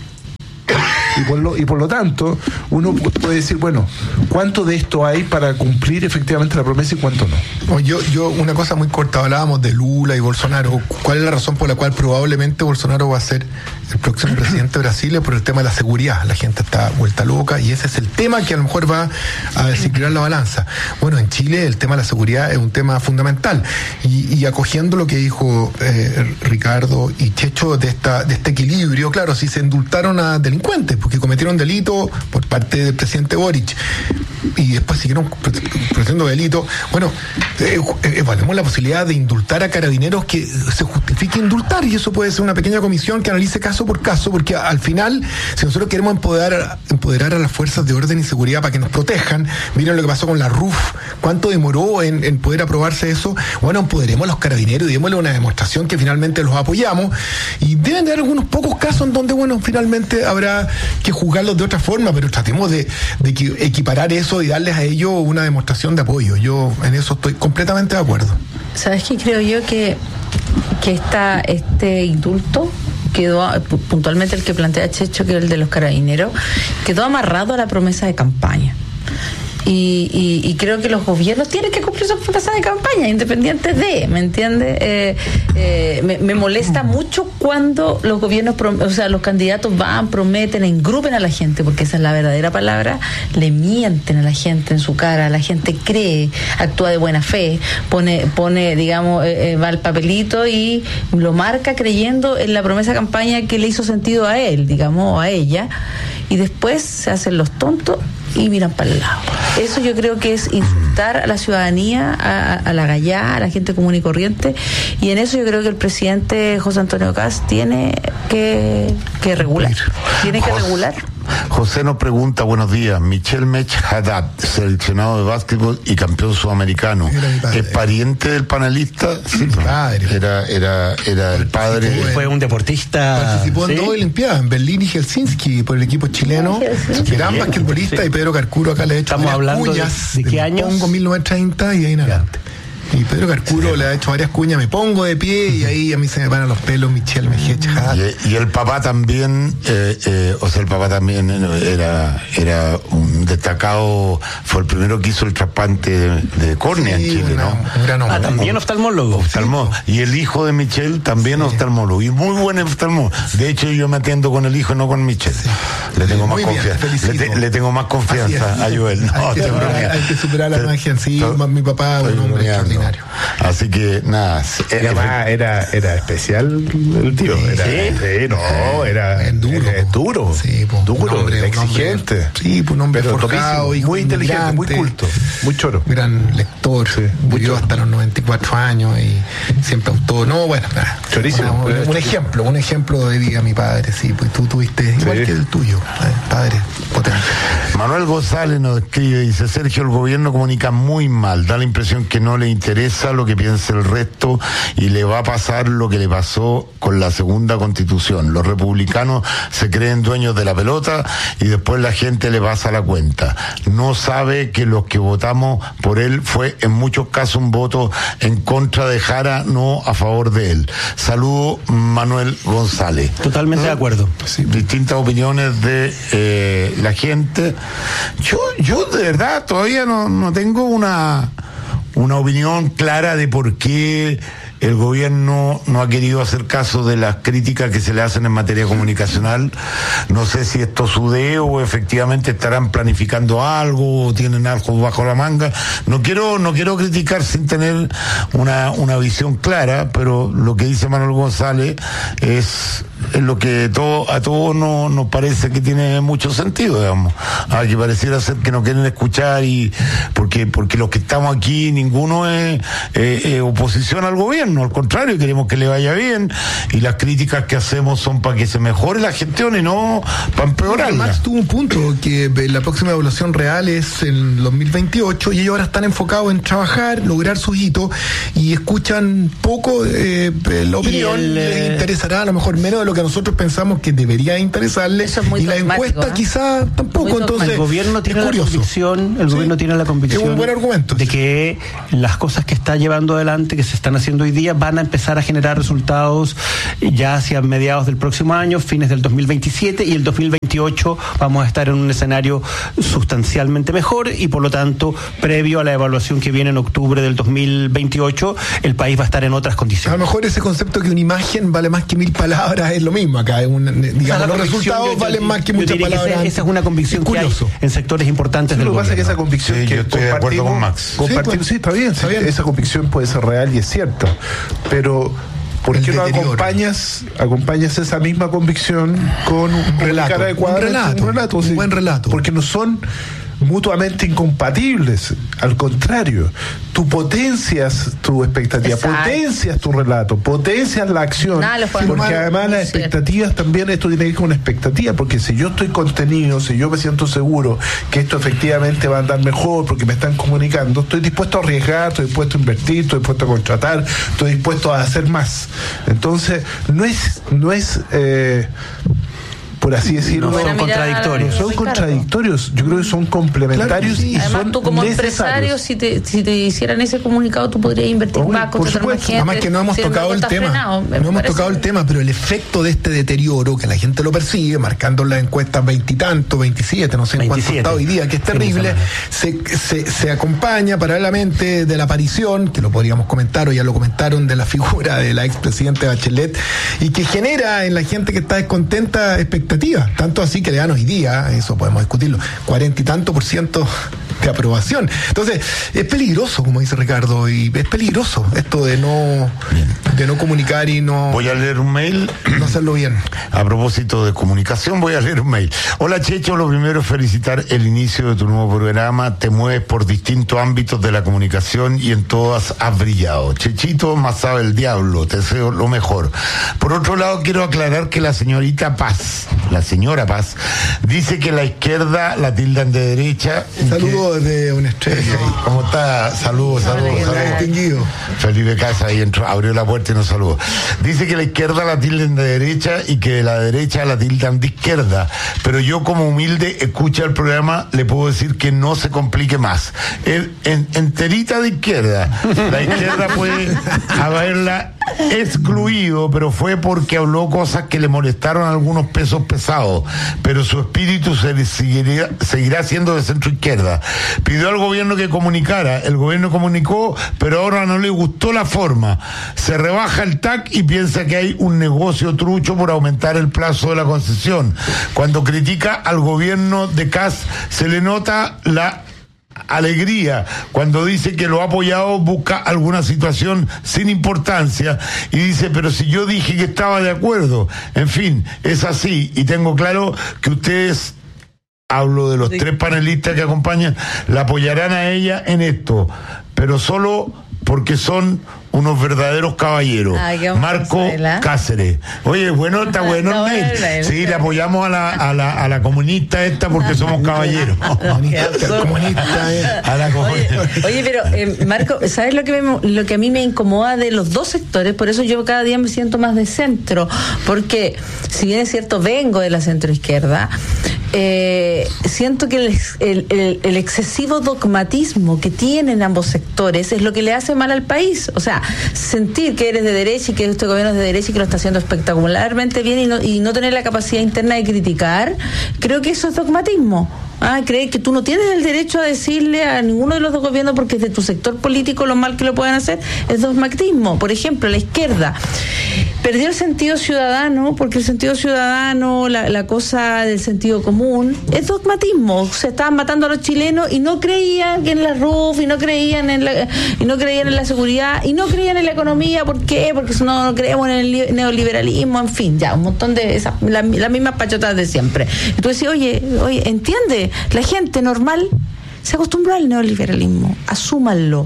Y por lo tanto, uno puede decir, bueno, ¿cuánto de esto hay para cumplir efectivamente la promesa y cuánto no? Yo una cosa muy corta, hablábamos de Lula y Bolsonaro. ¿Cuál es la razón por la cual probablemente Bolsonaro va a ser el próximo presidente de Brasil? Es por el tema de la seguridad. La gente está vuelta loca y ese es el tema que a lo mejor va a desequilibrar la balanza. Bueno, en Chile el tema de la seguridad es un tema fundamental, y acogiendo lo que dijo Ricardo y Checho de este equilibrio, claro, si se indultaron a delincuentes porque cometieron delito por parte del presidente Boric y después siguieron produciendo delito, bueno, evaluemos la posibilidad de indultar a carabineros que se justifique indultar, y eso puede ser una pequeña comisión que analice caso por caso, porque al final, si nosotros queremos empoderar a las fuerzas de orden y seguridad para que nos protejan, miren lo que pasó con la RUF, cuánto demoró en poder aprobarse eso. Bueno, empoderemos a los carabineros y démosle una demostración que finalmente los apoyamos, y deben de haber algunos pocos casos en donde, bueno, finalmente habrá que juzgarlos de otra forma, pero tratemos de equiparar eso y darles a ellos una demostración de apoyo. Yo en eso estoy completamente de acuerdo. ¿Sabes qué? Creo yo que este indulto quedó, puntualmente el que plantea Checho, que es el de los carabineros, quedó amarrado a la promesa de campaña. Y creo que los gobiernos tienen que cumplir sus promesas de campaña, independientes de, ¿me entiende? Me molesta mucho cuando los gobiernos, los candidatos prometen, engrupen a la gente, porque esa es la verdadera palabra, le mienten a la gente en su cara, la gente cree, actúa de buena fe, pone digamos, va al papelito y lo marca creyendo en la promesa de campaña que le hizo sentido a él, digamos, o a ella, y después se hacen los tontos y miran para el lado. Eso yo creo que es insultar a la ciudadanía, a la gallá, a la gente común y corriente, y en eso yo creo que el presidente José Antonio Kast tiene que regular. Tiene que regular. José nos pregunta, buenos días, Michel Mech Haddad, seleccionado de básquetbol y campeón sudamericano, ¿es pariente del panelista? Sí, padre. Era el padre. Fue un deportista. Participó en dos Olimpiadas, en Berlín y Helsinki, por el equipo chileno. Gran basquetbolista, y Pedro Carcuro acá le ha hecho. Estamos hablando de qué años. Pongo 1930 y ahí en adelante. Y Pedro Carcuro le ha hecho varias cuñas, me pongo de pie, y ahí a mí se me paran los pelos, Michel Mech Haddad. Y el papá también, el papá también era un destacado, fue el primero que hizo el trasplante de córnea en Chile, ¿no? Un gran hombre. También oftalmólogo. Y el hijo de Michel también oftalmólogo, y muy buen oftalmólogo. De hecho, yo me atiendo con el hijo, no con Michel. Le tengo más confianza. Le tengo más confianza a Joel. No, hay que superar la magia. Sí, mi papá, un hombre extraordinario. Así que nada, era especial el tío. Era duro, exigente. Sí, un hombre forjado, muy inteligente, muy culto, muy choro. Gran lector, vivió hasta los 94 años y siempre autor. No, bueno, chorísimo. Un ejemplo de vida, mi padre, sí, pues tú tuviste igual que el tuyo, padre potente. Manuel González nos escribe, dice: Sergio, el gobierno comunica muy mal, da la impresión que no le interesa lo que piense el resto y le va a pasar lo que le pasó con la segunda Constitución. Los republicanos se creen dueños de la pelota y después la gente le pasa la cuenta. No sabe que los que votamos por él fue en muchos casos un voto en contra de Jara, no a favor de él. Saludo, Manuel González. Totalmente de acuerdo. Sí, distintas opiniones de la gente. Yo de verdad todavía no tengo una opinión clara de por qué el gobierno no ha querido hacer caso de las críticas que se le hacen en materia comunicacional. No sé si esto es sudeo o efectivamente estarán planificando algo o tienen algo bajo la manga. No quiero criticar sin tener una visión clara, pero lo que dice Manuel González es lo que a todos nos parece que tiene mucho sentido, digamos. Que pareciera ser que no quieren escuchar y porque los que estamos aquí ninguno es oposición al gobierno. Al contrario, queremos que le vaya bien y las críticas que hacemos son para que se mejore la gestión y no para empeorarla. Max tuvo un punto, que la próxima evaluación real es en 2028 y ellos ahora están enfocados en trabajar, lograr sus hitos y escuchan poco la opinión. Les interesará a lo mejor menos de lo que nosotros pensamos que debería interesarles y la encuesta quizá tampoco. Entonces el gobierno tiene la convicción, es un buen argumento, de que las cosas que está llevando adelante, que se están haciendo hoy día, van a empezar a generar resultados ya hacia mediados del próximo año, fines del 2027, y el 2028 vamos a estar en un escenario sustancialmente mejor y por lo tanto, previo a la evaluación que viene en octubre del 2028, el país va a estar en otras condiciones. A lo mejor ese concepto que una imagen vale más que 1000 palabras es lo mismo acá, digamos, los resultados valen más que muchas palabras. Esa es una convicción que hay en sectores importantes del gobierno. Lo que pasa es que esa convicción que yo estoy de acuerdo con Max. Sí, está bien. Esa convicción puede ser real y es cierta, pero ¿por qué no acompañas esa misma convicción con un relato? Un buen relato. Porque no son mutuamente incompatibles, al contrario, tú potencias tu expectativa, potencias tu relato, potencias la acción, porque además las expectativas también, esto tiene que ir con una expectativa, porque si yo estoy contenido, si yo me siento seguro que esto efectivamente va a andar mejor porque me están comunicando, estoy dispuesto a arriesgar, estoy dispuesto a invertir, estoy dispuesto a contratar, estoy dispuesto a hacer más. Entonces no es por así decirlo, son contradictorios. Son contradictorios, yo creo que son complementarios, claro, y además son tú como empresario, si te hicieran ese comunicado, tú podrías invertir más, contratar más gente. Además que no hemos tocado el tema, pero el efecto de este deterioro, que la gente lo percibe, marcando las encuestas 20 y tanto, 27, no sé en cuánto está hoy día, que es terrible, se acompaña paralelamente de la aparición, que lo podríamos comentar o ya lo comentaron, de la figura de la expresidente Bachelet, y que genera en la gente que está descontenta expectativas, tanto así que le dan hoy día, eso podemos discutirlo, 40 y tanto % de aprobación. Entonces, es peligroso, como dice Ricardo, y es peligroso esto de no comunicar y no... Voy a leer un mail. No hacerlo bien. A propósito de comunicación, voy a leer un mail. Hola, Checho, lo primero es felicitar el inicio de tu nuevo programa. Te mueves por distintos ámbitos de la comunicación y en todas has brillado. Chechito, más sabe el diablo, te deseo lo mejor. Por otro lado, quiero aclarar que la señora Paz, dice que la izquierda la tildan de derecha. Saludos de una estrella. ¿Cómo está? Saludos. Distinguido. Felipe Casa ahí entró, abrió la puerta y nos saludó. Dice que la izquierda la tildan de derecha y que de la derecha la tildan de izquierda. Pero yo, como humilde escucha el programa, le puedo decir que no se complique más. Enterita de izquierda. La izquierda puede haberla excluido, pero fue porque habló cosas que le molestaron a algunos pesos pesados, pero su espíritu seguirá siendo de centro izquierda. Pidió al gobierno que comunicara, el gobierno comunicó, pero ahora no le gustó la forma. Se rebaja el TAC y piensa que hay un negocio trucho por aumentar el plazo de la concesión. Cuando critica al gobierno de Kast, se le nota la alegría. Cuando dice que lo ha apoyado, busca alguna situación sin importancia y dice, pero si yo dije que estaba de acuerdo. En fin, es así, y tengo claro que ustedes, hablo de los tres panelistas que acompañan, la apoyarán a ella en esto, pero solo porque son unos verdaderos caballeros. Marco Cáceres. Oye, bueno, está bueno el mail. Sí, le apoyamos a la comunista esta porque somos caballeros. A la comunista. Oye, pero Marco, ¿sabes lo que a mí me incomoda de los dos sectores? Por eso yo cada día me siento más de centro, porque si bien es cierto, vengo de la centroizquierda, siento que el excesivo dogmatismo que tienen ambos sectores es lo que le hace mal al país. O sea, sentir que eres de derecha y que este gobierno es de derecha y que lo está haciendo espectacularmente bien y no tener la capacidad interna de criticar, creo que eso es dogmatismo. Creer que tú no tienes el derecho a decirle a ninguno de los dos gobiernos porque es de tu sector político lo mal que lo puedan hacer, es dogmatismo. Por ejemplo, la izquierda perdió el sentido ciudadano, porque el sentido ciudadano, la cosa del sentido común, es dogmatismo. Se estaban matando a los chilenos y no creían en la RUF, y no creían en la seguridad, y no creían en la economía. ¿Por qué? Porque no creemos en el neoliberalismo, en fin, ya, un montón de las mismas pachotas de siempre. Y tú decís, oye, entiende, la gente normal se acostumbró al neoliberalismo, asúmanlo.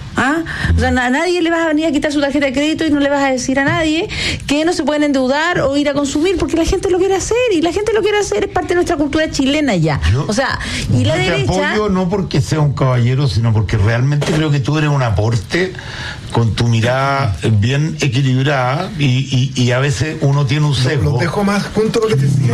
O sea, a nadie le vas a venir a quitar su tarjeta de crédito y no le vas a decir a nadie que no se pueden endeudar o ir a consumir porque la gente lo quiere hacer, y la gente lo quiere hacer, es parte de nuestra cultura chilena ya. O sea, y la derecha... Te apoyo no porque sea un caballero, sino porque realmente creo que tú eres un aporte con tu mirada bien equilibrada y a veces uno tiene un sesgo. Los dejo más juntos lo que te decía.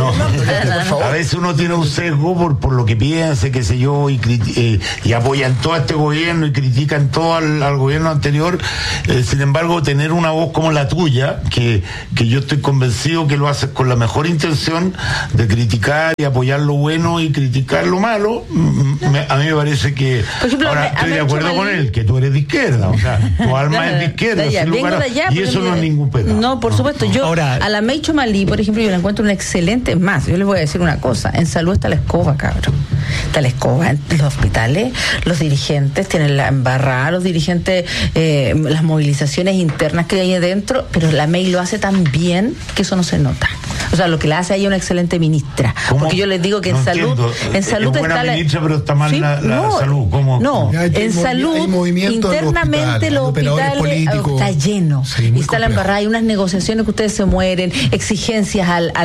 A veces uno tiene un sesgo por lo que piense, qué sé yo, y apoyan todo este gobierno y critican todo al gobierno anterior. Sin embargo, tener una voz como la tuya, que yo estoy convencido que lo haces con la mejor intención de criticar y apoyar lo bueno y criticar lo malo, a mí me parece que... Por ejemplo, ahora estoy de acuerdo con él, que tú eres de izquierda, o sea, tu alma es de izquierda, y eso no es ningún pecado. No, por supuesto, yo ahora, a la Meicho Malí, por ejemplo, yo la encuentro una excelente, más, yo les voy a decir una cosa, en salud está la escoba, cabrón. Está la escoba en los hospitales, los dirigentes tienen la embarrada, los dirigentes, las movilizaciones internas que hay adentro, pero la MEI lo hace tan bien que eso no se nota. O sea, lo que la hace ella es una excelente ministra. ¿Cómo? Porque yo les digo que en salud es buena está ministra, pero está mal la salud. ¿Cómo? No, en salud internamente los hospitales está lleno. Sí, y está la embarrada, hay unas negociaciones que ustedes se mueren, exigencias a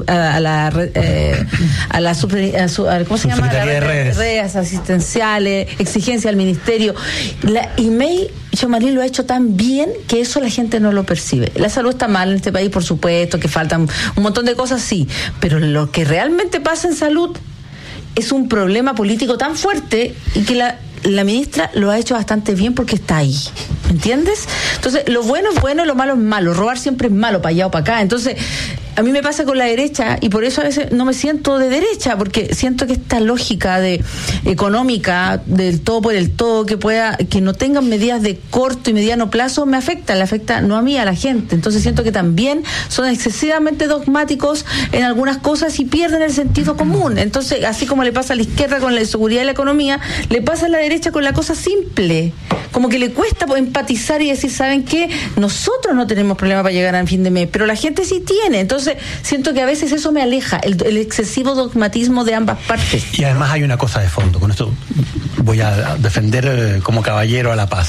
la ¿cómo se llama? Redes asistenciales, exigencias al ministerio. Y May Chomalí lo ha hecho tan bien que eso la gente no lo percibe. La salud está mal en este país, por supuesto, que faltan un montón de cosas, sí, pero lo que realmente pasa en salud es un problema político tan fuerte y que la ministra lo ha hecho bastante bien porque está ahí, ¿me entiendes? Entonces, lo bueno es bueno y lo malo es malo. Robar siempre es malo, para allá o para acá. Entonces, a mí me pasa con la derecha y por eso a veces no me siento de derecha, porque siento que esta lógica económica del todo por el todo, que no tengan medidas de corto y mediano plazo, le afecta no a mí, a la gente. Entonces siento que también son excesivamente dogmáticos en algunas cosas y pierden el sentido común. Entonces, así como le pasa a la izquierda con la seguridad y la economía, le pasa a la derecha con la cosa simple. Como que le cuesta empatizar y decir, ¿saben qué? Nosotros no tenemos problema para llegar al fin de mes, pero la gente sí tiene. Entonces, siento que a veces eso me aleja, el excesivo dogmatismo de ambas partes. Y además hay una cosa de fondo, con esto voy a defender como caballero a la paz.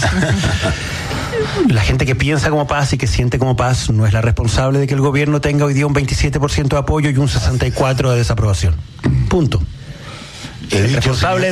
La gente que piensa como paz y que siente como paz no es la responsable de que el gobierno tenga hoy día un 27% de apoyo y un 64% de desaprobación. Punto. El responsable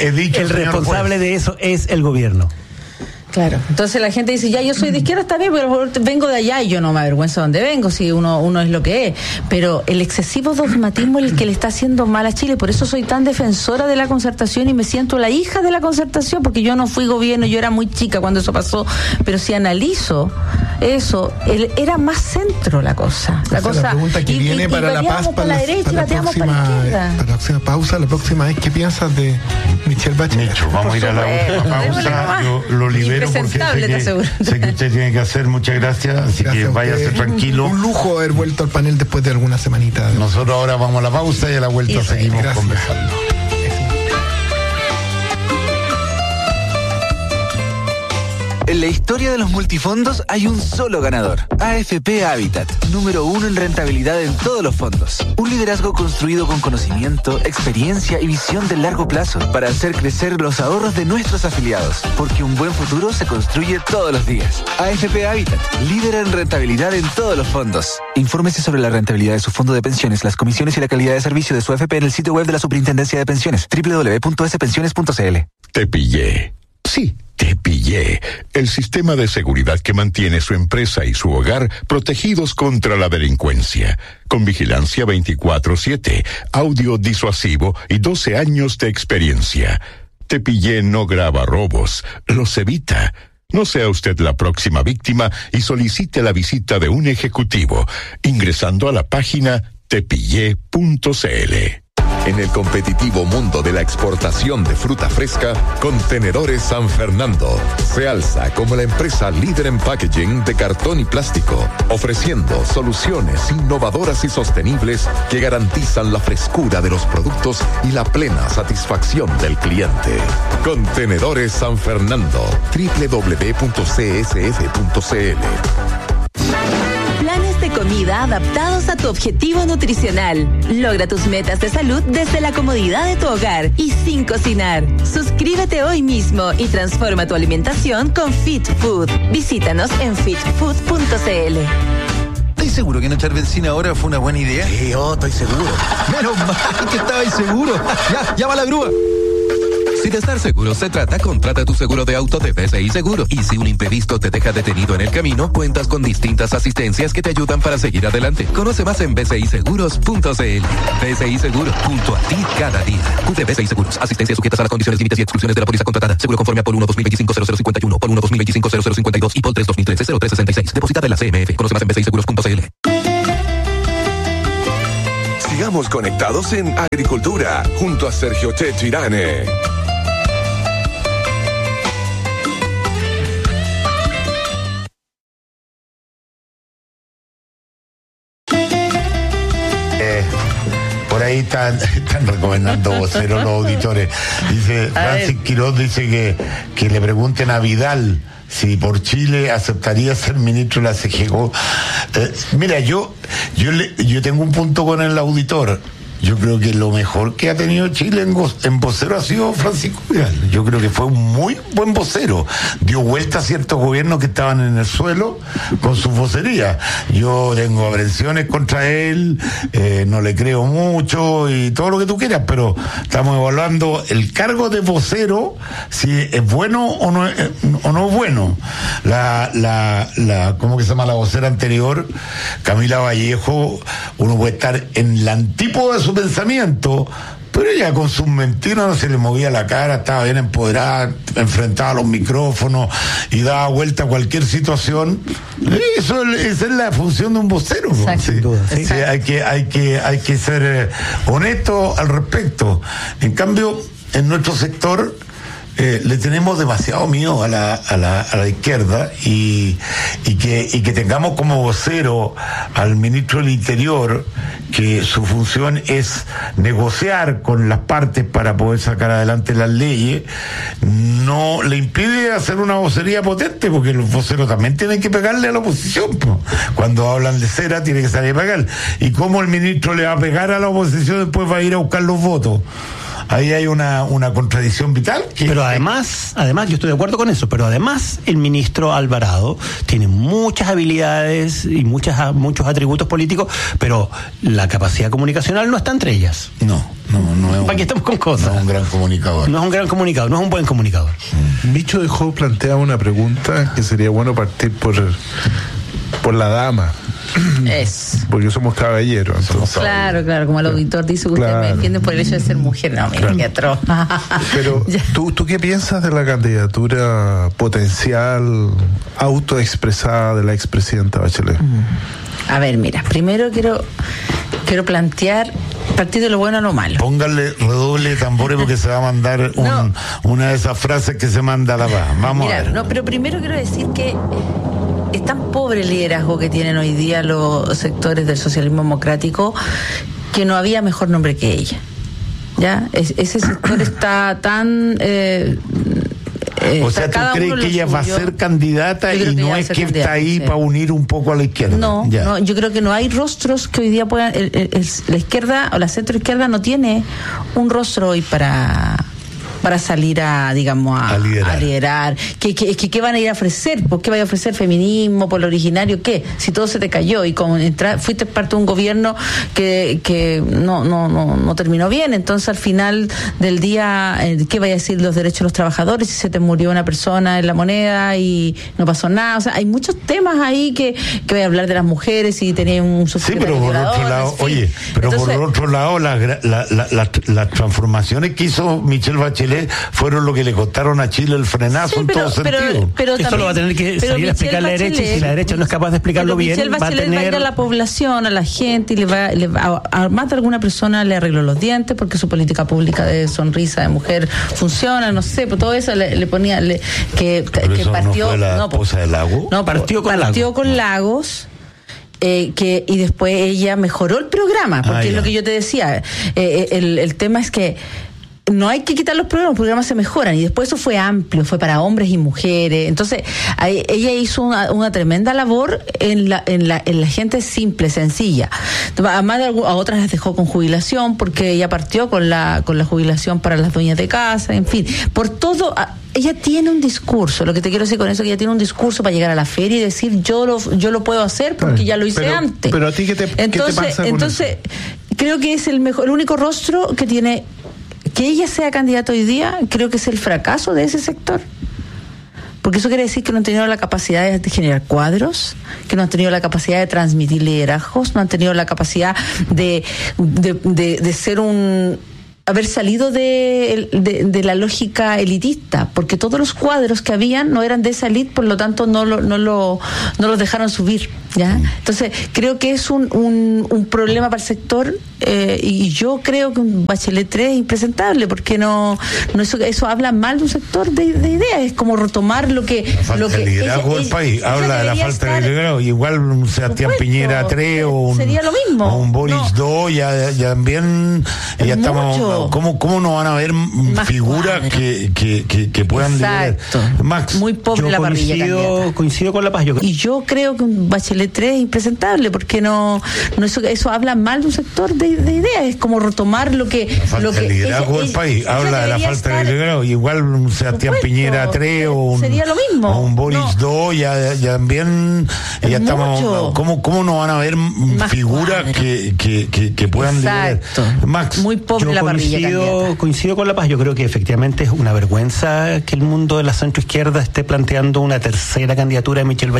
de eso es el gobierno. Claro, entonces la gente dice, ya yo soy de izquierda, está bien, pero vengo de allá y yo no me avergüenzo de dónde vengo, si uno es lo que es, pero el excesivo dogmatismo es el que le está haciendo mal a Chile. Por eso soy tan defensora de la concertación y me siento la hija de la concertación, porque yo no fui gobierno, yo era muy chica cuando eso pasó, pero si analizo eso, era más centro la cosa. La pregunta que viene para la paz, para la derecha, bateamos para la izquierda. Para la próxima pausa, la próxima vez, ¿qué piensas de Michelle Bachelet? Vamos a ir a la última pausa, yo lo libero porque sé que usted tiene que hacer. Muchas gracias, así que váyase tranquilo. Un lujo haber vuelto al panel después de alguna semanita. Nosotros ahora vamos a la pausa y a la vuelta seguimos conversando. En la historia de los multifondos hay un solo ganador. AFP Habitat, número 1 en rentabilidad en todos los fondos. Un liderazgo construido con conocimiento, experiencia y visión de largo plazo para hacer crecer los ahorros de nuestros afiliados. Porque un buen futuro se construye todos los días. AFP Habitat, líder en rentabilidad en todos los fondos. Infórmese sobre la rentabilidad de su fondo de pensiones, las comisiones y la calidad de servicio de su AFP en el sitio web de la Superintendencia de Pensiones, www.spensiones.cl. Te pillé. Sí, te pillé. El sistema de seguridad que mantiene su empresa y su hogar protegidos contra la delincuencia. Con vigilancia 24/7, audio disuasivo y 12 años de experiencia. Te pillé no graba robos, los evita. No sea usted la próxima víctima y solicite la visita de un ejecutivo ingresando a la página tepillé.cl. En el competitivo mundo de la exportación de fruta fresca, Contenedores San Fernando se alza como la empresa líder en packaging de cartón y plástico, ofreciendo soluciones innovadoras y sostenibles que garantizan la frescura de los productos y la plena satisfacción del cliente. Contenedores San Fernando, www.csf.cl. Planes de comida adaptados a tu objetivo nutricional. Logra tus metas de salud desde la comodidad de tu hogar y sin cocinar. Suscríbete hoy mismo y transforma tu alimentación con Fit Food. Visítanos en fitfood.cl. ¿Estás seguro que no echar benzina ahora fue una buena idea? Sí, estoy seguro. Menos mal que estabais seguro. Ya, llama a la grúa. Si de estar seguro se trata, contrata tu seguro de auto de BCI Seguro. Y si un imprevisto te deja detenido en el camino, cuentas con distintas asistencias que te ayudan para seguir adelante. Conoce más en bciseguros.cl. BCI Seguro, junto a ti cada día. QT BCI Seguros. Asistencia sujetas a las condiciones, límites y exclusiones de la póliza contratada. Seguro conforme a Pol 1 2025-0051, Pol 1 2025-0052 y Pol 3 2013-0366. Depositada en la CMF. Conoce más en bciseguros.cl. Sigamos conectados en Agricultura, junto a Sergio Chechirane. Por ahí están recomendando voceros los auditores. Dice Francis Quiroz, dice que le pregunten a Vidal si por Chile aceptaría ser ministro de la CGO. Mira, yo tengo un punto con el auditor. Yo creo que lo mejor que ha tenido Chile en vocero ha sido Francisco Vidal. Yo creo que fue un muy buen vocero. Dio vuelta a ciertos gobiernos que estaban en el suelo con sus vocerías. Yo tengo aprensiones contra él, no le creo mucho y todo lo que tú quieras, pero estamos evaluando el cargo de vocero, si es bueno o no es bueno. ¿Cómo que se llama la vocera anterior? Camila Vallejo, uno puede estar en la antípoda de su pensamiento, pero ella con sus mentiras no se le movía la cara, estaba bien empoderada, enfrentaba a los micrófonos y daba vuelta a cualquier situación. Esa es la función de un vocero. Sin duda. Sí, hay que ser honesto al respecto. En cambio, en nuestro sector le tenemos demasiado miedo a la izquierda y que tengamos como vocero al ministro del Interior, que su función es negociar con las partes para poder sacar adelante las leyes, no le impide hacer una vocería potente, porque los voceros también tienen que pegarle a la oposición. Cuando hablan de cera tiene que salir a pegar. ¿Y cómo el ministro le va a pegar a la oposición después va a ir a buscar los votos? Ahí hay una contradicción vital. Pero además, yo estoy de acuerdo con eso, pero además el ministro Alvarado tiene muchas habilidades y muchos atributos políticos, pero la capacidad comunicacional no está entre ellas. No es ¿para qué estamos con cosas? No es un gran comunicador. No es un gran comunicador, no es un buen comunicador. Micho dejó planteada una pregunta que sería bueno partir por la dama. Porque somos caballeros. Entonces. Claro, como el auditor dice que usted me defiende por el hecho de ser mujer. No, mira, qué atroz. Pero, ¿tú qué piensas de la candidatura potencial autoexpresada de la expresidenta Bachelet? A ver, mira, primero quiero plantear, partir de lo bueno a lo malo. Póngale redoble de tambores porque se va a mandar una de esas frases que se manda a la paz. Vamos a ver. No, pero primero quiero decir que es tan pobre el liderazgo que tienen hoy día los sectores del socialismo democrático que no había mejor nombre que ella. ¿Ya? Ese sector está tan O sea, ¿tú crees que ella va a ser candidata y no es que está ahí para unir un poco a la izquierda? No, yo creo que no hay rostros que hoy día puedan... la izquierda o la centroizquierda no tiene un rostro hoy para salir a liderar. ¿Qué van a ir a ofrecer? ¿Por qué vaya a ofrecer feminismo, por lo originario? ¿Qué? Si todo se te cayó y fuiste parte de un gobierno que no terminó bien, entonces al final del día, ¿qué vaya a decir los derechos de los trabajadores si se te murió una persona en La Moneda y no pasó nada? O sea, hay muchos temas ahí que voy a hablar de las mujeres y tenía un subsecretario. Sí, pero por otro lado, por otro lado, las transformaciones que hizo Michelle Bachelet fueron lo que le costaron a Chile el frenazo en todo sentido. Pero eso lo va a tener que salir a explicar la derecha, y si la derecha no es capaz de explicarlo bien, Michelle Bachelet va a ir a la población, a la gente, y le va a más de alguna persona le arregló los dientes porque su política pública de sonrisa de mujer funciona, no sé, pero todo eso le ponía que partió. ¿No fue la esposa de Lagos? No, partió con Lagos. Y después ella mejoró el programa, porque es lo que yo te decía. El tema es que no hay que quitar los programas se mejoran, y después eso fue amplio, fue para hombres y mujeres. Entonces ella hizo una tremenda labor en la gente simple, sencilla. Además, a otras las dejó con jubilación, porque ella partió con la jubilación para las dueñas de casa, en fin, por todo. Ella tiene un discurso, lo que te quiero decir con eso, que ella tiene un discurso para llegar a la feria y decir yo lo puedo hacer porque ya lo hice antes. Pero a ti, ¿qué te pasa con eso? Creo que es el único rostro que tiene. Que ella sea candidata hoy día, creo que es el fracaso de ese sector. Porque eso quiere decir que no han tenido la capacidad de generar cuadros, que no han tenido la capacidad de transmitir liderazgos, no han tenido la capacidad de ser haber salido de la lógica elitista, porque todos los cuadros que habían no eran de esa elite, por lo tanto no los dejaron subir, ¿ya? Entonces creo que es un problema para el sector, y yo creo que un Bachelet 3 es impresentable, porque eso habla mal de un sector de ideas, es como retomar lo que de liderazgo del país, habla de la falta de liderazgo, igual un Sebastián Piñera 3 sería lo mismo, o un Boris 2, ya también ya estamos. ¿Cómo no van a haber figuras que puedan liderar? Max, muy pobre la parrilla. Coincido con La Paz. Y yo creo que un Bachelet 3 es impresentable, porque eso habla mal de un sector de ideas, es como retomar lo que el liderazgo del país, habla de la falta de liderazgo, igual un Sebastián Piñera 3 o sería lo mismo, o un Boris 2, ya también ya estamos. ¿Cómo no van a haber figuras que puedan liderar? Max, muy pobre la parrilla. Coincido con La Paz. Yo creo que efectivamente es una vergüenza que el mundo de la centroizquierda esté planteando una tercera candidatura de Michelle Bachelet.